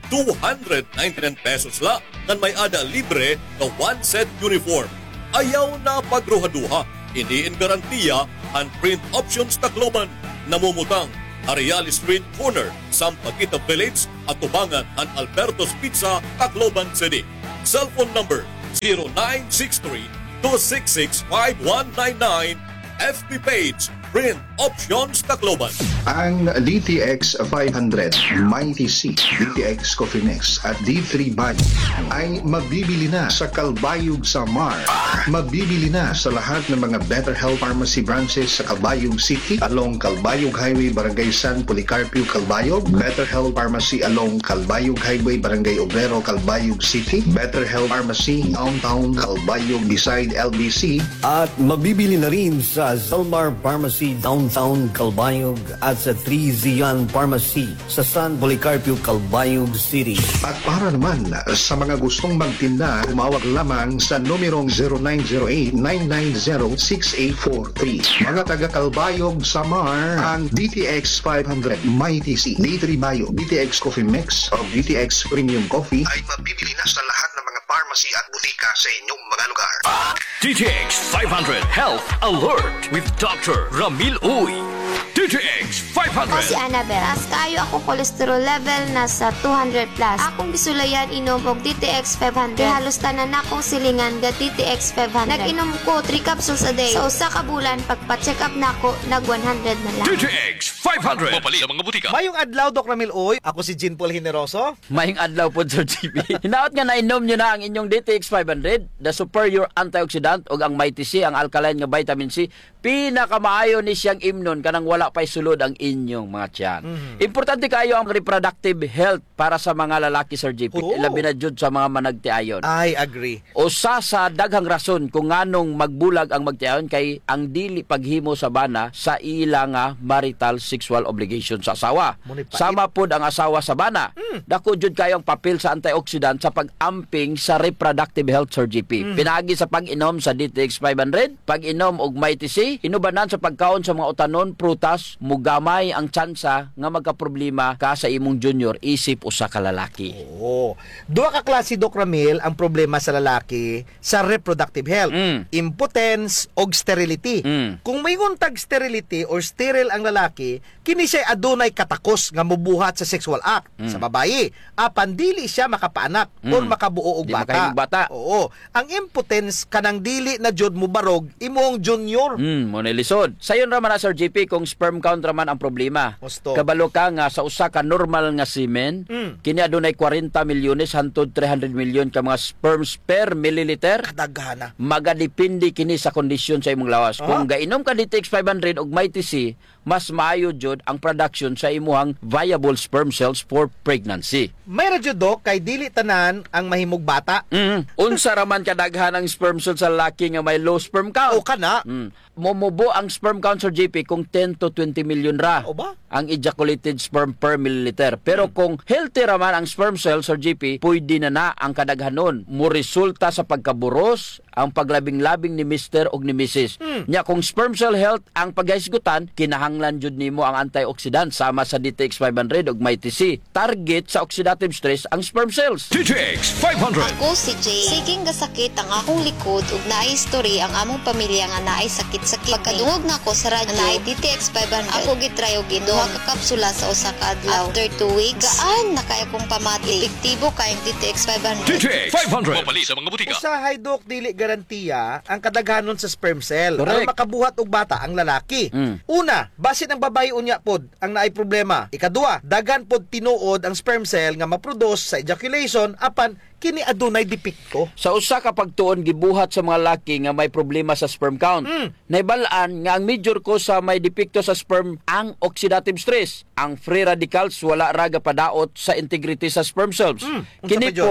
two hundred ninety-nine pesos la kan may ada libre na one set uniform. Ayaw na pagruha-duha, iniin garantiya ang print options takloban. Namumutang Ariali Street Corner, Sampaguita Village at tubangan ang Alberto's Pizza, Tacloban City. Cellphone number zero nine six three, two six six, five one nine nine. F B page, Print Options Tacloban. Ang D T X five hundred, Mighty C, D T X Coffee Mix at D three Bag ay mabibili na sa Calbayog Samar. Mabibili na sa lahat ng mga Better Health Pharmacy branches sa Calbayog City along Calbayog Highway, Barangay San Policarpio, Calbayog. Better Health Pharmacy along Calbayog Highway, Barangay Obrero, Calbayog City. Better Health Pharmacy downtown Calbayog beside L B C. At mabibili na rin sa Zelmar Pharmacy downtown Calbayog at sa three Zian Pharmacy sa San Policarpio, Calbayog City. At para naman sa mga gustong magtinda, tumawag lamang sa numerong zero nine zero eight, nine nine zero, six eight four three. Mga taga Calbayog, Samar, ang D T X five hundred Mighty C, D three Bio, D T X Coffee Mix o D T X Premium Coffee ay mabibili na sa lahat ng mga pharmacy at butika sa inyong mga lugar. D T X five hundred Health Alert with Doctor Ramil Uy. D T X five hundred. Ako si Annabel. As kayo ako cholesterol level nasa two hundred plus. Akong bisulayan inom og D T X five hundred. Kaya halos tanan akong silingan ga D T X five hundred. Nag-inom ko three capsules a day. Sa usa ka bulan pagpa-check up nako nag one hundred na lang. D T X five hundred. Mapali sa mga butika. Mayong adlaw, Doc Ramil Uy. Ako si Jean Paul Generoso. Mayong adlaw po, Sir G B. Hinaot nga nainom nyo na ang inyong D T X five hundred, the superior antioxidant o ang Mighty C, ang alkaline nga vitamin C. Pinakamaayo ni siyang imnon kanang wala pa'y sulod ang inyong mga tiyan. Mm-hmm. Importante kayo ang reproductive health para sa mga lalaki, Sir G P. Oo. Labi na jud sa mga managtiayon. I agree. Usa sa daghang rason kung nganong magbulag ang magtiayon kay ang dili paghimo sa bana sa ila nga marital sexual obligation sa asawa. Munipait. Sama pod ang asawa sa bana. Mm. Dako jud kayo ang papel sa antioxidant sa pag-amping sa reproductive health, Sir G P. Mm. Pinagi sa pag-inom sa D T X five hundred, pag-inom og Mighty C, inubanan sa pagkaon sa mga utanon, prutas, mugamay ang tsansa nga magkaproblema ka sa imong junior isip usa ka lalaki. Oo. Duha ka klase, Doc Ramil, ang problema sa lalaki sa reproductive health. Mm. Impotence o sterility. Mm. Kung may untag sterility or sterile ang lalaki, kini siya adunay katakos nga mubuhat sa sexual act. Mm. Sa babayi, apan dili siya makapaanak Mm. or makabuo og Di bata. makahimong bata. Oo. Ang impotence kanang dili na jud mubarog imong junior. Hmm, mo nilisod. Sayon ra man na, Sir G P, kung sperm count ra man ang problema. Gusto. Kabalo ka nga sa usa ka normal nga semen, Mm. kini adunay forty milyones hangtod three hundred milyon ka mga sperms per milliliter. Kadaghana. Magadepende kini sa kondisyon sa imong lawas. Ah. Kung gainom ka D T X five hundred og Mighty C, mas maayo jud ang production sa imuhang viable sperm cells for pregnancy. May radyo, Doc, kay dili tanan ang mahimog bata. Mm. Unsa ra man kadaghan ang sperm cells sa lalaki nga may low sperm count? O kana. Mm. Momubo ang sperm count, Sir G P, kung ten to twenty million ra O ba? ang ejaculated sperm per milliliter. Pero hmm. kung healthy raman ang sperm cell, Sir G P, pwede na na ang kadaghanon. Muresulta sa pagkaburos ang paglabing-labing ni Mister og ni Missus Hmm. Nya kung sperm cell health ang paghisgutan, kinahanglan jud nimo ang antioxidant sama sa D T X five hundred og Mighty C. Target sa oxidative stress ang sperm cells. D T X five hundred. Ako si Jay. Siging gasakit ang akong likod ug naay history ang among pamilya nga naay sakit-sakit. Pagkadungog na ko sa radyo naay D T X five hundred. Ako gitry og inom duha ka kapsula sa usa ka adlaw. After two weeks, gaan na kay akong pamati. Epektibo kay ang D T X five hundred. D T X five hundred. Mapali sa mga butika. Usahay, Doc, dili garantiya ang kadaghanon sa sperm cell. Correct. Aron makabuhat og bata ang lalaki. Mm. Una, basin ang babae unya pod ang naay problema. Ikaduha, dagan pod tinuod ang sperm cell nga maproduce sa ejaculation apan kini adunay depekto. Sa usa ka pagtuon gibuhat sa mga laki nga may problema sa sperm count. Mm. Naibalaan nga ang major cause sa may depekto sa sperm ang oxidative stress. Ang free radicals wala ra gapadaot sa integrity sa sperm cells. Mm. Unsa Kini pa, Jod? pod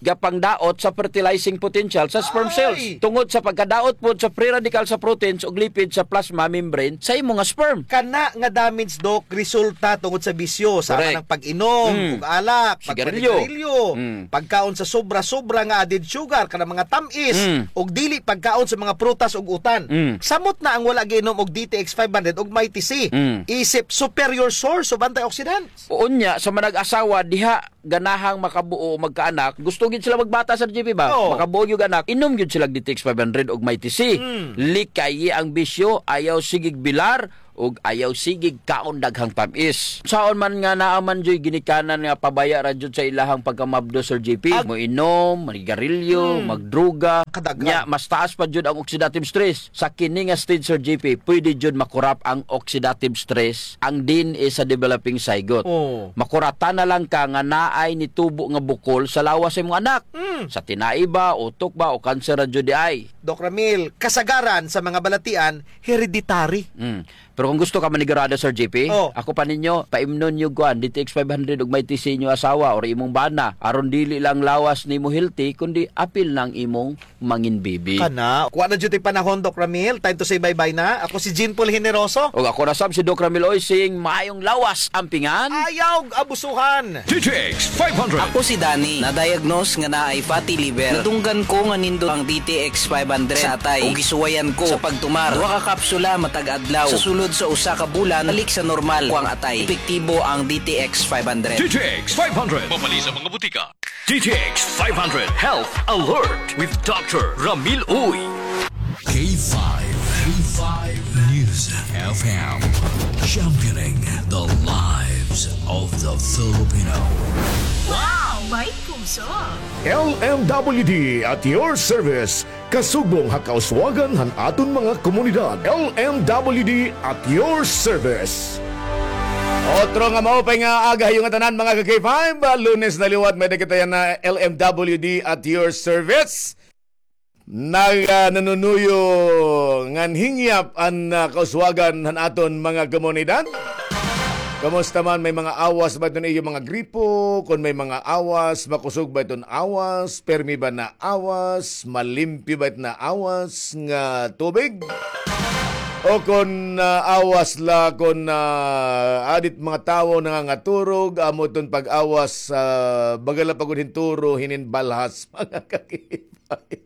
gapang daot sa fertilizing potential sa sperm Ay! cells. Tungod sa pagkadaot po sa free radical sa proteins ug lipid sa plasma membrane sa imong nga sperm. Kana nga damage, Dok, resulta tungod sa bisyo sa Correct. ng pag-inom, Mm. ug alak, Sigarilyo. pagpanigarilyo, Mm. pagkaon sa sobra-sobra nga added sugar, kana mga tamis, Mm. ug dili pagkaon sa mga prutas ug utan. Mm. Samot na ang wala giinom og D T X five hundred ug may T C. Mm. Isip superior source of antioxidants. Unya sa manag-asawa diha ganahang makabuo o magkaanak, gusto gid sila magbata sa G P ba? Oo. Makabuo gyud anak, inom gyud sila D T X five hundred og may T C. Mm. Likay ang bisyo, ayaw sigig bilar ug ayaw sigig kaon daghang tamis. Saon man nga naaman joy ginikanan nga pabaya ra jud sa ilahang pagkamabdo Sir J P, Ag- mo inom, manigarilyo, Mm. magdruga, Kadaghan. nya mas taas pa jud ang oxidative stress. Sa kini nga stage Sir J P, pwede jud makurap ang oxidative stress ang D N A sa developing zygote. Oh. Makurata na lang ka nga naay ni tubo nga bukol sa lawas sa imong anak. Mm. Sa tinai ba, utok ba, o kanser ra jud di ay. Doc Ramil, kasagaran sa mga balatian hereditary. Mm. Pero kung gusto ka manigarada Sir J P, Oh. ako pa ninyo, paimnon nyo kuan, D T X five hundred ug may T C nyo asawa or imong bana. Aron dili lang lawas nimo healthy, kundi apil ng imong mangin baby. Kana, kuha na dyan yung panahon, Doc Ramil. Time to say bye-bye na. Ako si Jean Paul Generoso. O ako na sab si Doc Ramil Oy sing maayong lawas ampingan. Ayaw abusuhan. D T X five hundred. Ako si Danny, na-diagnose nga naay fatty liver. Nadunggan ko nga nindot ang D T X five hundred sa atay. Ug gisuwayan ko sa pagtumar. Duha ka kapsula matag adlaw. Sa sulod sa usa ka bulan, balik sa normal ko ang atay. Epektibo ang D T X five hundred. D T X five hundred. Mabali sa mga butika. D T X five hundred Health Alert with Doctor Ramil Uy. K five. K five News F M. Championing the lives of the Filipino. Wow! May puso! L M W D at your service. Kasubong hakauswagan han aton mga komunidad. L M W D at your service. Otro nga maupay nga aga yung tanan mga ka-K five. Lunes na liwat may kita yan na L M W D at your service. Nag uh, nanunuyo ngan hingyap an uh, kauswagan han aton mga komunidad. Kamusta man, may mga awas ba ito na iyo mga gripo? Kung may mga awas, makusog ba ito awas? Permi ba na awas? Malimpi ba ito na awas nga tubig? O kung uh, awas la, kung uh, adit mga tao nangangaturog, amo itong pag-awas, uh, bagala pagod hinturo, hininbalhas, mga kakipay.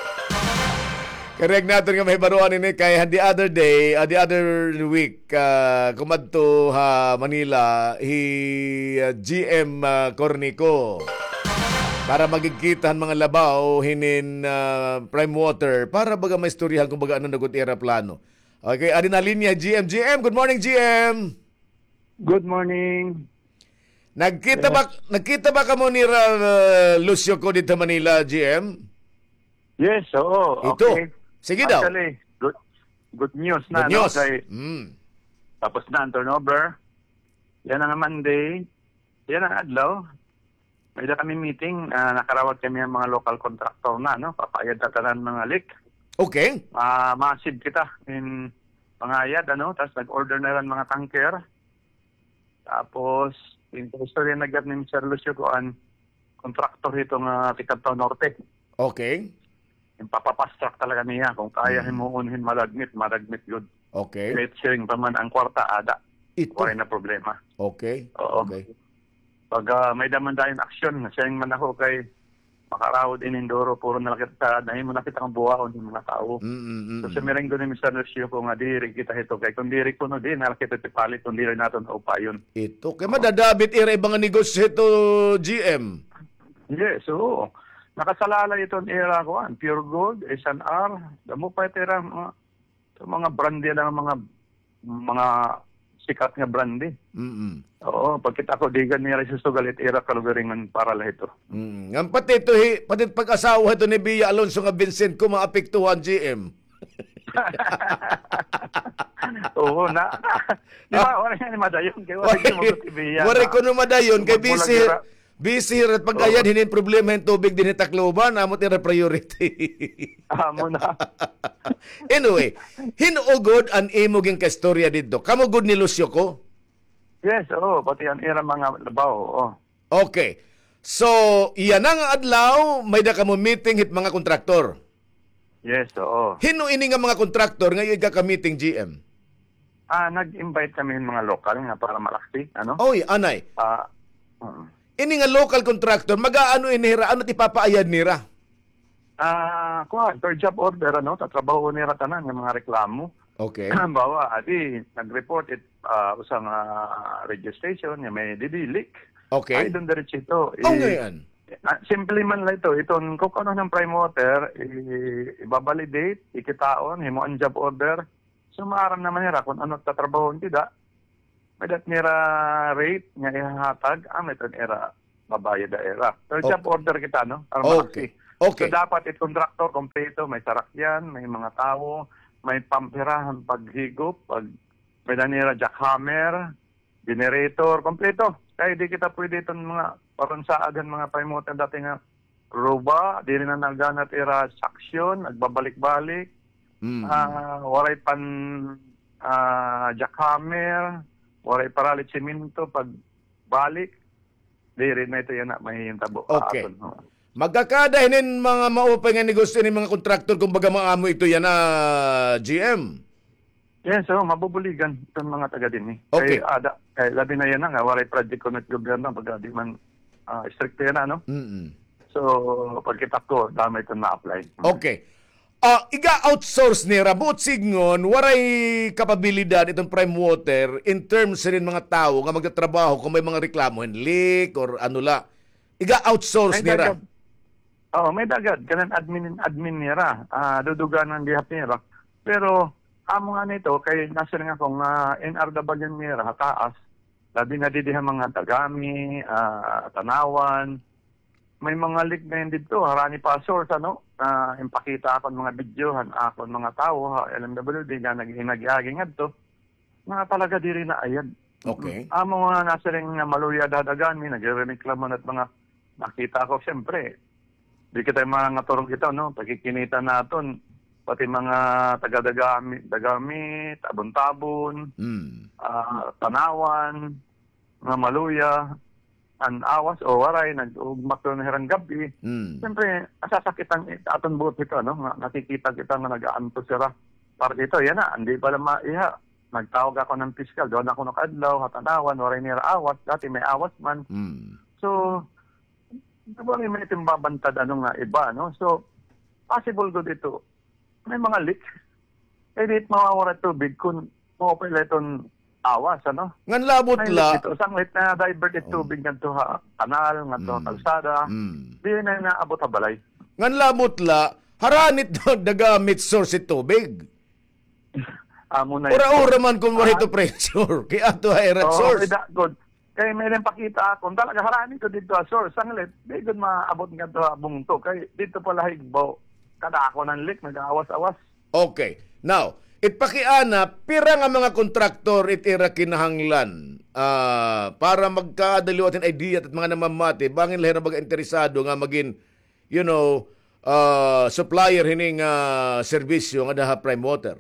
Correct natin nga may baruan ini kay the other day, uh, the other week, uh, kumadto ha Manila, hi uh, G M uh, Cornico para magigkitan mga labaw hinin uh, prime water para baga may istoryahan kung baga ano nagot era plano. Okay, adin na linya G M. G M, good morning G M. Good morning. Nagkita ba nagkita ba kamo ni uh, Lucio ko dito Manila G M? Yes, oo. Ito. Okay. Sige daw. Actually, good, good news na. Good news. No? Kay, mm. Tapos na ang turnover. Yan ang Monday. Yan ang adlaw. May da kami meeting. Uh, nakarawat kami ang mga local contractor na. No? Papayad na tanan mga leak. Okay. Uh, massive kita in mga ayad. Ano? Tapos nag-order na lang mga tanker. Tapos, yung history na nag-get ni Mister Lucio ko ang contractor ito nga Ticanto Norte. Okay. Yung papapastrak talaga niya. Kung kaya mm. mo unhin malagmit, malagmit yun. Okay. Kahit sharing pa man ang kwarta, ada. Ito. Wala na problema. Okay. Oo. Okay. Pag uh, may daman tayong aksyon, sharing man ako kay makarawad in Indoro, puro nakita, dahil mo nakita ang buwaon ng mga tao. Mm-mm. So, sa mereng doon ni Mister Lucio ko nga, diri kita ito. Kaya kung diri ko no, di, nakita ito palit, kung diri natin na upayon. Ito. Kaya madadabit ira ibang negosyo ito, G M. Yes, oo. Nakasalalay itong era ko, ang Pure Gold, S N R, damo pa ito mga, mga brandy lang, mga mga sikat nga brandy. Mm-mm. Oo, pagkita ko, digan niya rin sa sugalit, era kalugaringan para lang ito. Mm. Ang pati ito, hi, pati pag-asawa ito ni Bia Alonso nga Vincent ko, maapektuhan G M. Oo, na. Di ba, wala nga ni Madayon, kaya wala nga mo si Bia. Wala ko na Madayon, kay busy. Busy at pag-ayad, hinin problema yung tubig din Tacloban, amot ira priority. Amo na. Anyway, hinugod ang imoging kastorya dito. Kamugod ni Lucio ko? Yes, oo, pati ang era mga labaw, oo. Okay. So, iyan ang adlaw, may da ka mo meeting hit mga kontraktor. Yes, oo. Hino ini nga mga kontraktor ngayon ka meeting G M? Ah, nag-invite kami ng mga local nga para malaksi, ano? Oy, anay. Ah, uh, Ini nga local contractor, mag-aano inira, ano ti papaayad nira? ah, kuha, per job order, ano? Tatrabaho nila tanan ng mga reklamo. Okay. Bawa, adi, nag-report it uh, usang uh, radio station, nga may didilik. Okay. Ay, doon diretso ito. Oh, ngayon. Ah, simple man lang ito. Itong kung ano ng prime water, i- ibabalidate, ikitaon, himo ang job order. So, maaram naman nila kung ano tatrabaho tidak. May dat nira rate nga ihahatag, ah, may ito nira babayad na era. So, Okay. job order kita, no? Para Okay. malaksi. Okay. So, dapat it contractor kompleto, may sarakyan, may mga tao, may pampirahan paghigop, pag may nira jackhammer, generator, kompleto. Kaya di kita pwede itong mga parunsaagan mga paimotan dati nga roba, di rin na naganat era saksyon, nagbabalik-balik, Mm. ah waray pan ah, jackhammer, waray paralit siminto pag balik, di rin na ito yan na mahihintabo. Okay. Aton, no? Magkakadahin mga maupay nga negosyo ni mga kontraktor kung baga maamo ito yan na G M. Yes, so mabubuligan itong mga taga din eh. Okay. Kaya, ada, kaya labi na yan na nga, waray project connect gobyerno, pag di man uh, strict yan na, no? Mm-mm. So, pagkita ko, dami ito na-apply. Okay. Ah, iga-outsource nira, buot signon, waray kapabilidad itong prime water in terms rin mga tao nga magtatrabaho kung may mga reklamo, leak or ano la. Iga-outsource May nira. dagad. Oo, may dagad. Kanan admin admin nira. Ah, dudugan ng bihap nira. Pero, amo nga nito, kay nasa nga kung uh, N R W nira, taas, labi na didihan mga tagami, ah, tanawan, may mga leak na yun dito, harani pa source, ano, uh, impakita ako ng mga videohan, ako ng mga tao, ha, L M W D, nga nag-inag-iaging adto, mga talaga diri na ayad. Okay. Amo nga nasa rin nga maluya dadagami, nagre-reklamo at mga nakita ko, siyempre, di kita yung mga turong kita, no, pagkikinita naton, pati mga taga-dagami, dagami, tabon-tabon, Mm. ah, tanawan, mga maluya, an awas o waray, nag-ugmak na herang gabi. Mm. Siyempre, asasakitan aton buot ito, no? Nga, nakikita kita nga nag-aanto sira. Para dito, yan na, hindi pala maiha. Nagtawag ako ng piskal, doon ako nakadlaw, hatanawan, waray nira awas, dati may awas man. Mm. So, diba may timbabantad ano nga iba, no? So, possible go dito, may mga leak. Eh, di mawawala tubig kung mawapila itong awas, ano? Ngan labot May la. leak ito. Sanglit na diverted tubig nga to ha, kanal, nga to kalsada. Mm. Di na naabot ha balay. Ngan labot la, haranit doon dagamit source it tubig. Amo na Ura-ura man kung wala ito pressure. Kaya ito ay rat Oo, source. may da- good. Kaya may rin pakita ako, talaga harani ko dito a source. Sanglit, di good maabot nga to ha bungto. Kaya dito pala higbaw, kada ako ng leak, nag-awas-awas. Okay. Now, itpakiana, pira nga mga kontraktor itira kinahanglan ah, para magkadaliwatin idea at mga namamati, bangin lahir na baga-interesado nga maging, you know, ah, supplier hining uh, serbisyo nga daha prime water.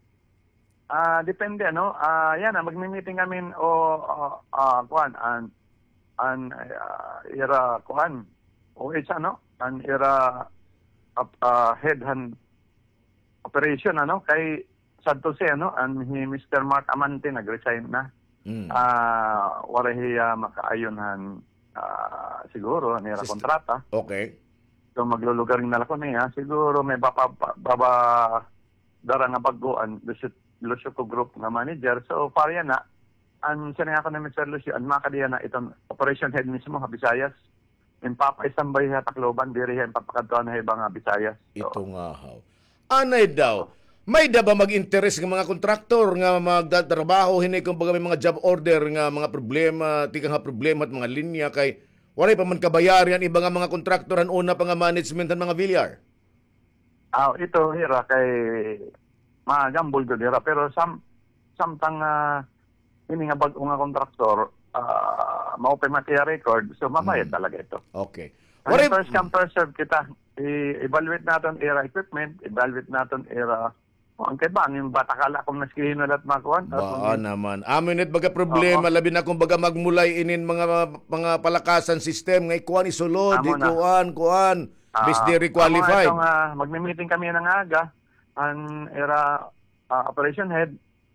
Ah, depende ano. Ah, yan ah, magmi-meeting kami o ah uh, kuan an an uh, ira kuan o it's ano, an ira uh, uh, head hand operation ano kay sadto si ano an hi Mister Mark Amante nag-resign na. Mm. Ah, wala hiya makaayonhan ah, siguro nira Sister- kontrata. Okay. So maglulugar na ko niya siguro may baba baba dara nga baguan lusot Lucio ko group nga manager. So para yan na ang sinay ako na Mister Lucio ang makadiya na itong operation head mismo ha Visayas. Yung papaisambay ha Tacloban diri ha papakadtuan na ibang ha Visayas. So, Ito nga haw. Anay daw, may da ba mag-interest ng mga kontraktor nga magtatrabaho hini kung baga may mga job order nga mga problema, tika nga problema at mga linya kay walay pa man kabayaran iba nga mga kontraktor ang una pa nga management ng mga Villar. ah ito hira kay magambol do dira pero sam samtang uh, ini nga bag nga kontraktor uh, mao pa matiya record so mabayad Mm. talaga ito. Okay. Ano, What if, first come first serve kita. I-evaluate natin era equipment, evaluate natin era Ang kay ba, yung batakala kong naskihino lahat makuhan. Baa naman. Amin it baga problema, labi na kung baga magmulay inin mga mga palakasan system, ngay kuan isulod, di Amo na. kuan, kuan, bis di requalified. Amo na itong, uh, magme-meeting kami ng aga, ang era uh, operation head,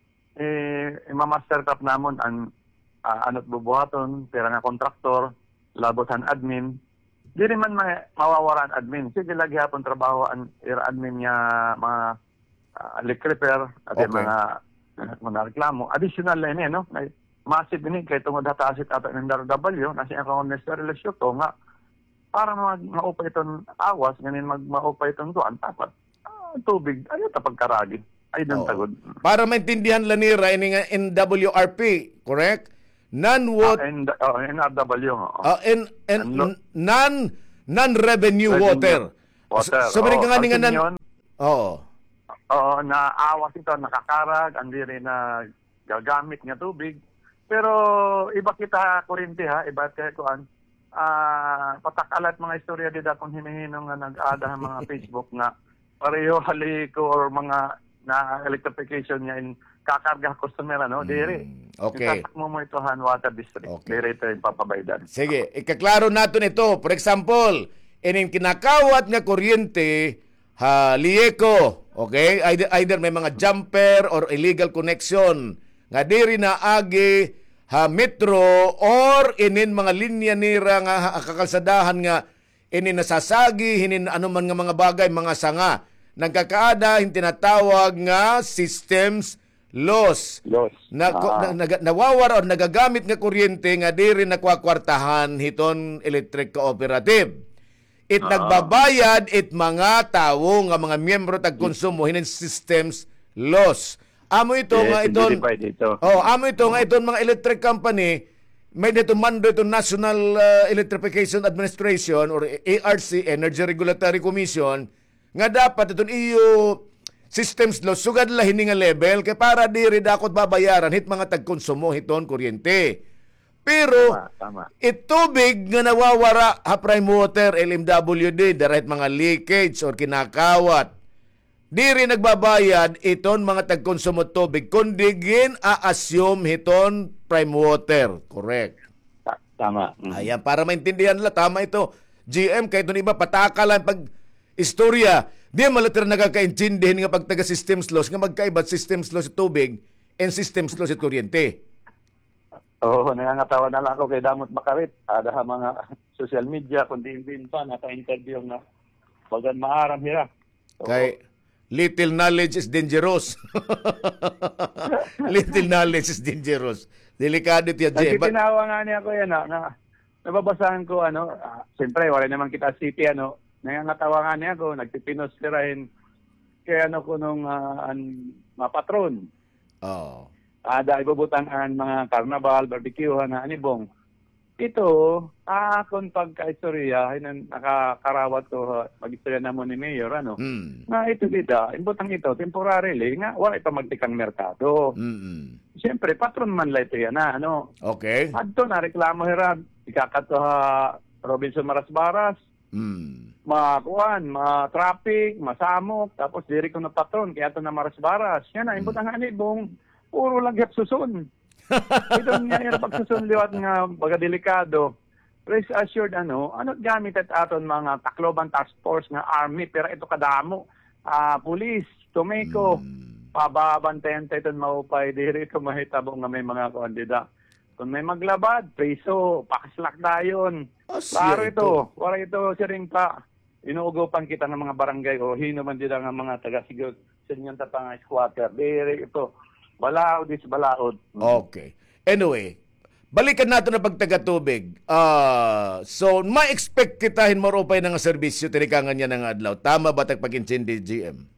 eh, ima-master cap namon ang uh, anot bubuhaton, pera nga kontraktor, labotan admin. Di rin man ma- mawawaran admin. Sige lagi hapon trabaho ang era admin niya mga uh, leak repair at Okay. mga uh, mga reklamo. Additional na ini, no? May massive ini kay tungod hatasit ato ng R W, nasi ako ng Mister Eliseo to nga para mag maupa itong awas, ganin mag maupa itong duan, dapat ah, tubig, ayaw tapag karagi. Ay, doon Oo. tagod. Para maintindihan lanira ini nga N W R P, correct? Non-what Ah, and, oh, N R W. Oh. uh, in, in, Ano? non non-revenue Revenue water. water. So, sabi Oo, nga nga kasi nan. yun, Oo. Oo, na awas ito, nakakarag, hindi rin na gagamit nga tubig. Pero iba kita kurente ha, iba kaya kuan. Ah, patakalat mga istorya dida kung hinihino nga nag-ada ang mga Facebook nga pareho haliko or mga na electrification niya in kakarga customer ano, diri. Okay. Isasak mo mo ito Han Water District. Okay. Diri ito yung papabaydan. Sige, ikaklaro natin ito. For example, ining kinakawat nga kuryente, ha, lieko, okay? Either, either may mga jumper or illegal connection nga diri na agi ha metro or inin mga linya nira nga ha, kakalsadahan nga inin nasasagi, hinin ano man nga mga bagay, mga sanga. Nagkakaada, yung tinatawag nga systems loss. Loss. Na, Ah. na, na, nawawara o nagagamit nga kuryente nga diri nakwakwartahan hiton electric cooperative. It Ah. nagbabayad it mga tawo nga mga miyembro tag konsumo hinin systems loss. Amo ito Yes, nga iton. verified ito. Oh, amo ito nga iton mga electric company may dito mando ito National uh, Electrification Administration or A R C, Energy Regulatory Commission, nga dapat itong iyo systems loss sugad la hini nga level kay para diri dakot babayaran hit mga tagkonsumo hiton kuryente. Pero Tama, tama. itubig nga nawawara ha prime water L M W D direct mga leakage or kinakawat. Diri nagbabayad iton mga tagkonsumo tubig kundi gin a-assume hiton prime water. Correct. Ta- Tama. Mm. Ayan, para maintindihan nila, tama ito. G M, kahit doon iba, patakalan pag istorya, di malatir nagkakaintindihin nga pag taga-systems loss, nga magkaiba systems loss sa tubig and systems loss sa kuryente. Oo, nangangatawa na lang ako kay Damot Makarit. Ada ha mga social media, kundi din pa, naka-interview na bagan maaram hira. Oo. Kay little knowledge is dangerous. Little knowledge is dangerous. Delikado ito yan, G M. But- Nagtitinawa nga niya ko yan, na, na nababasahan ko, ano, ah, siyempre, wala naman kita city, ano, nangangatawa nga niya ko, nagtipinos tirahin kaya ano ko nung uh, an, mga patron. Oh. Ada ibubutan ang mga carnival, barbecue, na anibong. Ito, ah, kung pagka-istorya, hinan, nakakarawat ko, mag-istorya na mo ni Mayor, ano, Mm. na ito dita, imbutang ito, temporarily, nga, wala ito magtikang merkado. Mm-mm. Siyempre, patron man lang ito yan, na, ano, Okay. adto na reklamo hirad, ikakat ha Robinson Marasbaras, Mm. makuan, ma-traffic, masamok, tapos diri ko na patron, kaya ito na Marasbaras. Yan na, imbot ang anibong, puro lang gap susun. Ito nga yung pagsusun liwat nga baga delikado. Rest assured, ano, ano gamit at aton mga Tacloban Task Force nga army, pero ito kadamo, ah police, Tomeco, Mm. pababantayan tayo itong maupay, diri ito mahitabo nga may mga kandida. Kung may maglabad, preso, pakaslak dayon. Ah, Klaro siya ito. Wala ito, siring pa. Inuugopan kita ng mga barangay o hino man din ang mga taga-sigod sa inyong tapang squatter. Dere ito. Balaod is balaod. Okay. Anyway, balikan natin na pagtaga-tubig. Ah, so, ma-expect kitahin mo ropay ng serbisyo, tinikangan niya ng adlaw. Tama ba tag pag-intindi, G M?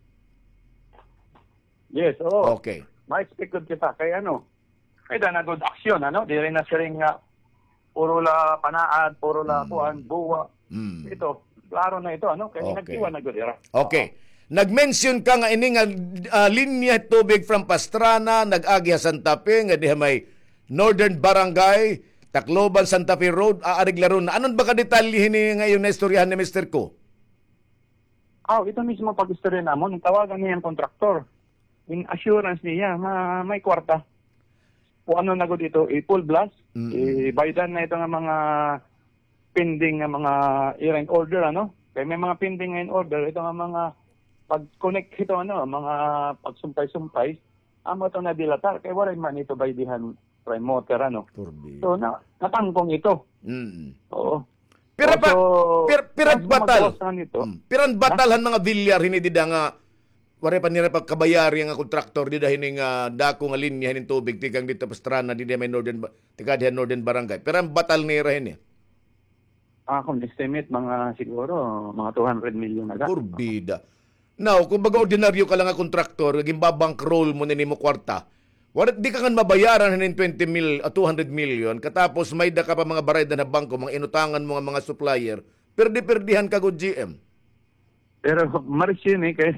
Yes, oo. Okay. Ma-expect ko kita. Kaya ano, kaya na good action, ano? Di rin na siring nga, puro la panaad, puro la Mm. kuan, buwa. Mm. Ito, klaro na ito, ano? Kaya Okay. nagkiwa na good era. Okay. Nag-mention ka nga ini nga uh, linya tubig from Pastrana, nag-agi sa Santa Fe, nga diha may Northern Barangay, Tacloban, Santa Fe Road, aarig laro na. Anon ba ka detalye ni ngayon na istoryahan ni mister ko? Oh, ito mismo pag-istorya namon, tawagan niya ang kontraktor. in assurance niya, ma, may kwarta. Kung ano na ko dito, i-full blast, Mm-mm. i-baydan na ito ng mga pending nga mga errand order, ano? Kaya may mga pending nga in order, ito nga mga pag-connect ito, ano, mga pagsumpay-sumpay, amo ito na dilatar. Kaya wala man ito baydihan promoter, ano? Turbi. So, na, natangkong ito. Mm. Oo. Pira pa, So, pir, pirat mas batal. gumagawa nito. Mm. Piran batal han mga bilyar hinidida nga wari pa nila pagkabayari nga kontraktor di dahil nga dako nga linya hining tubig tikang dito pastrana di may northern Ba- tika dihan northern barangay. Piran batal ni rahin eh. Ah, kung estimate, mga siguro, mga two hundred million na. Kurbida. Now, kung baga ordinaryo ka lang nga kontraktor, naging babankroll mo nini mo kwarta, warat di ka nga mabayaran hanin twenty mil, uh, two hundred million, katapos may da ka pa mga barayda na bangko, mga inutangan mo nga mga supplier, perdi-perdihan ka good G M. Pero, Marisin eh, kaya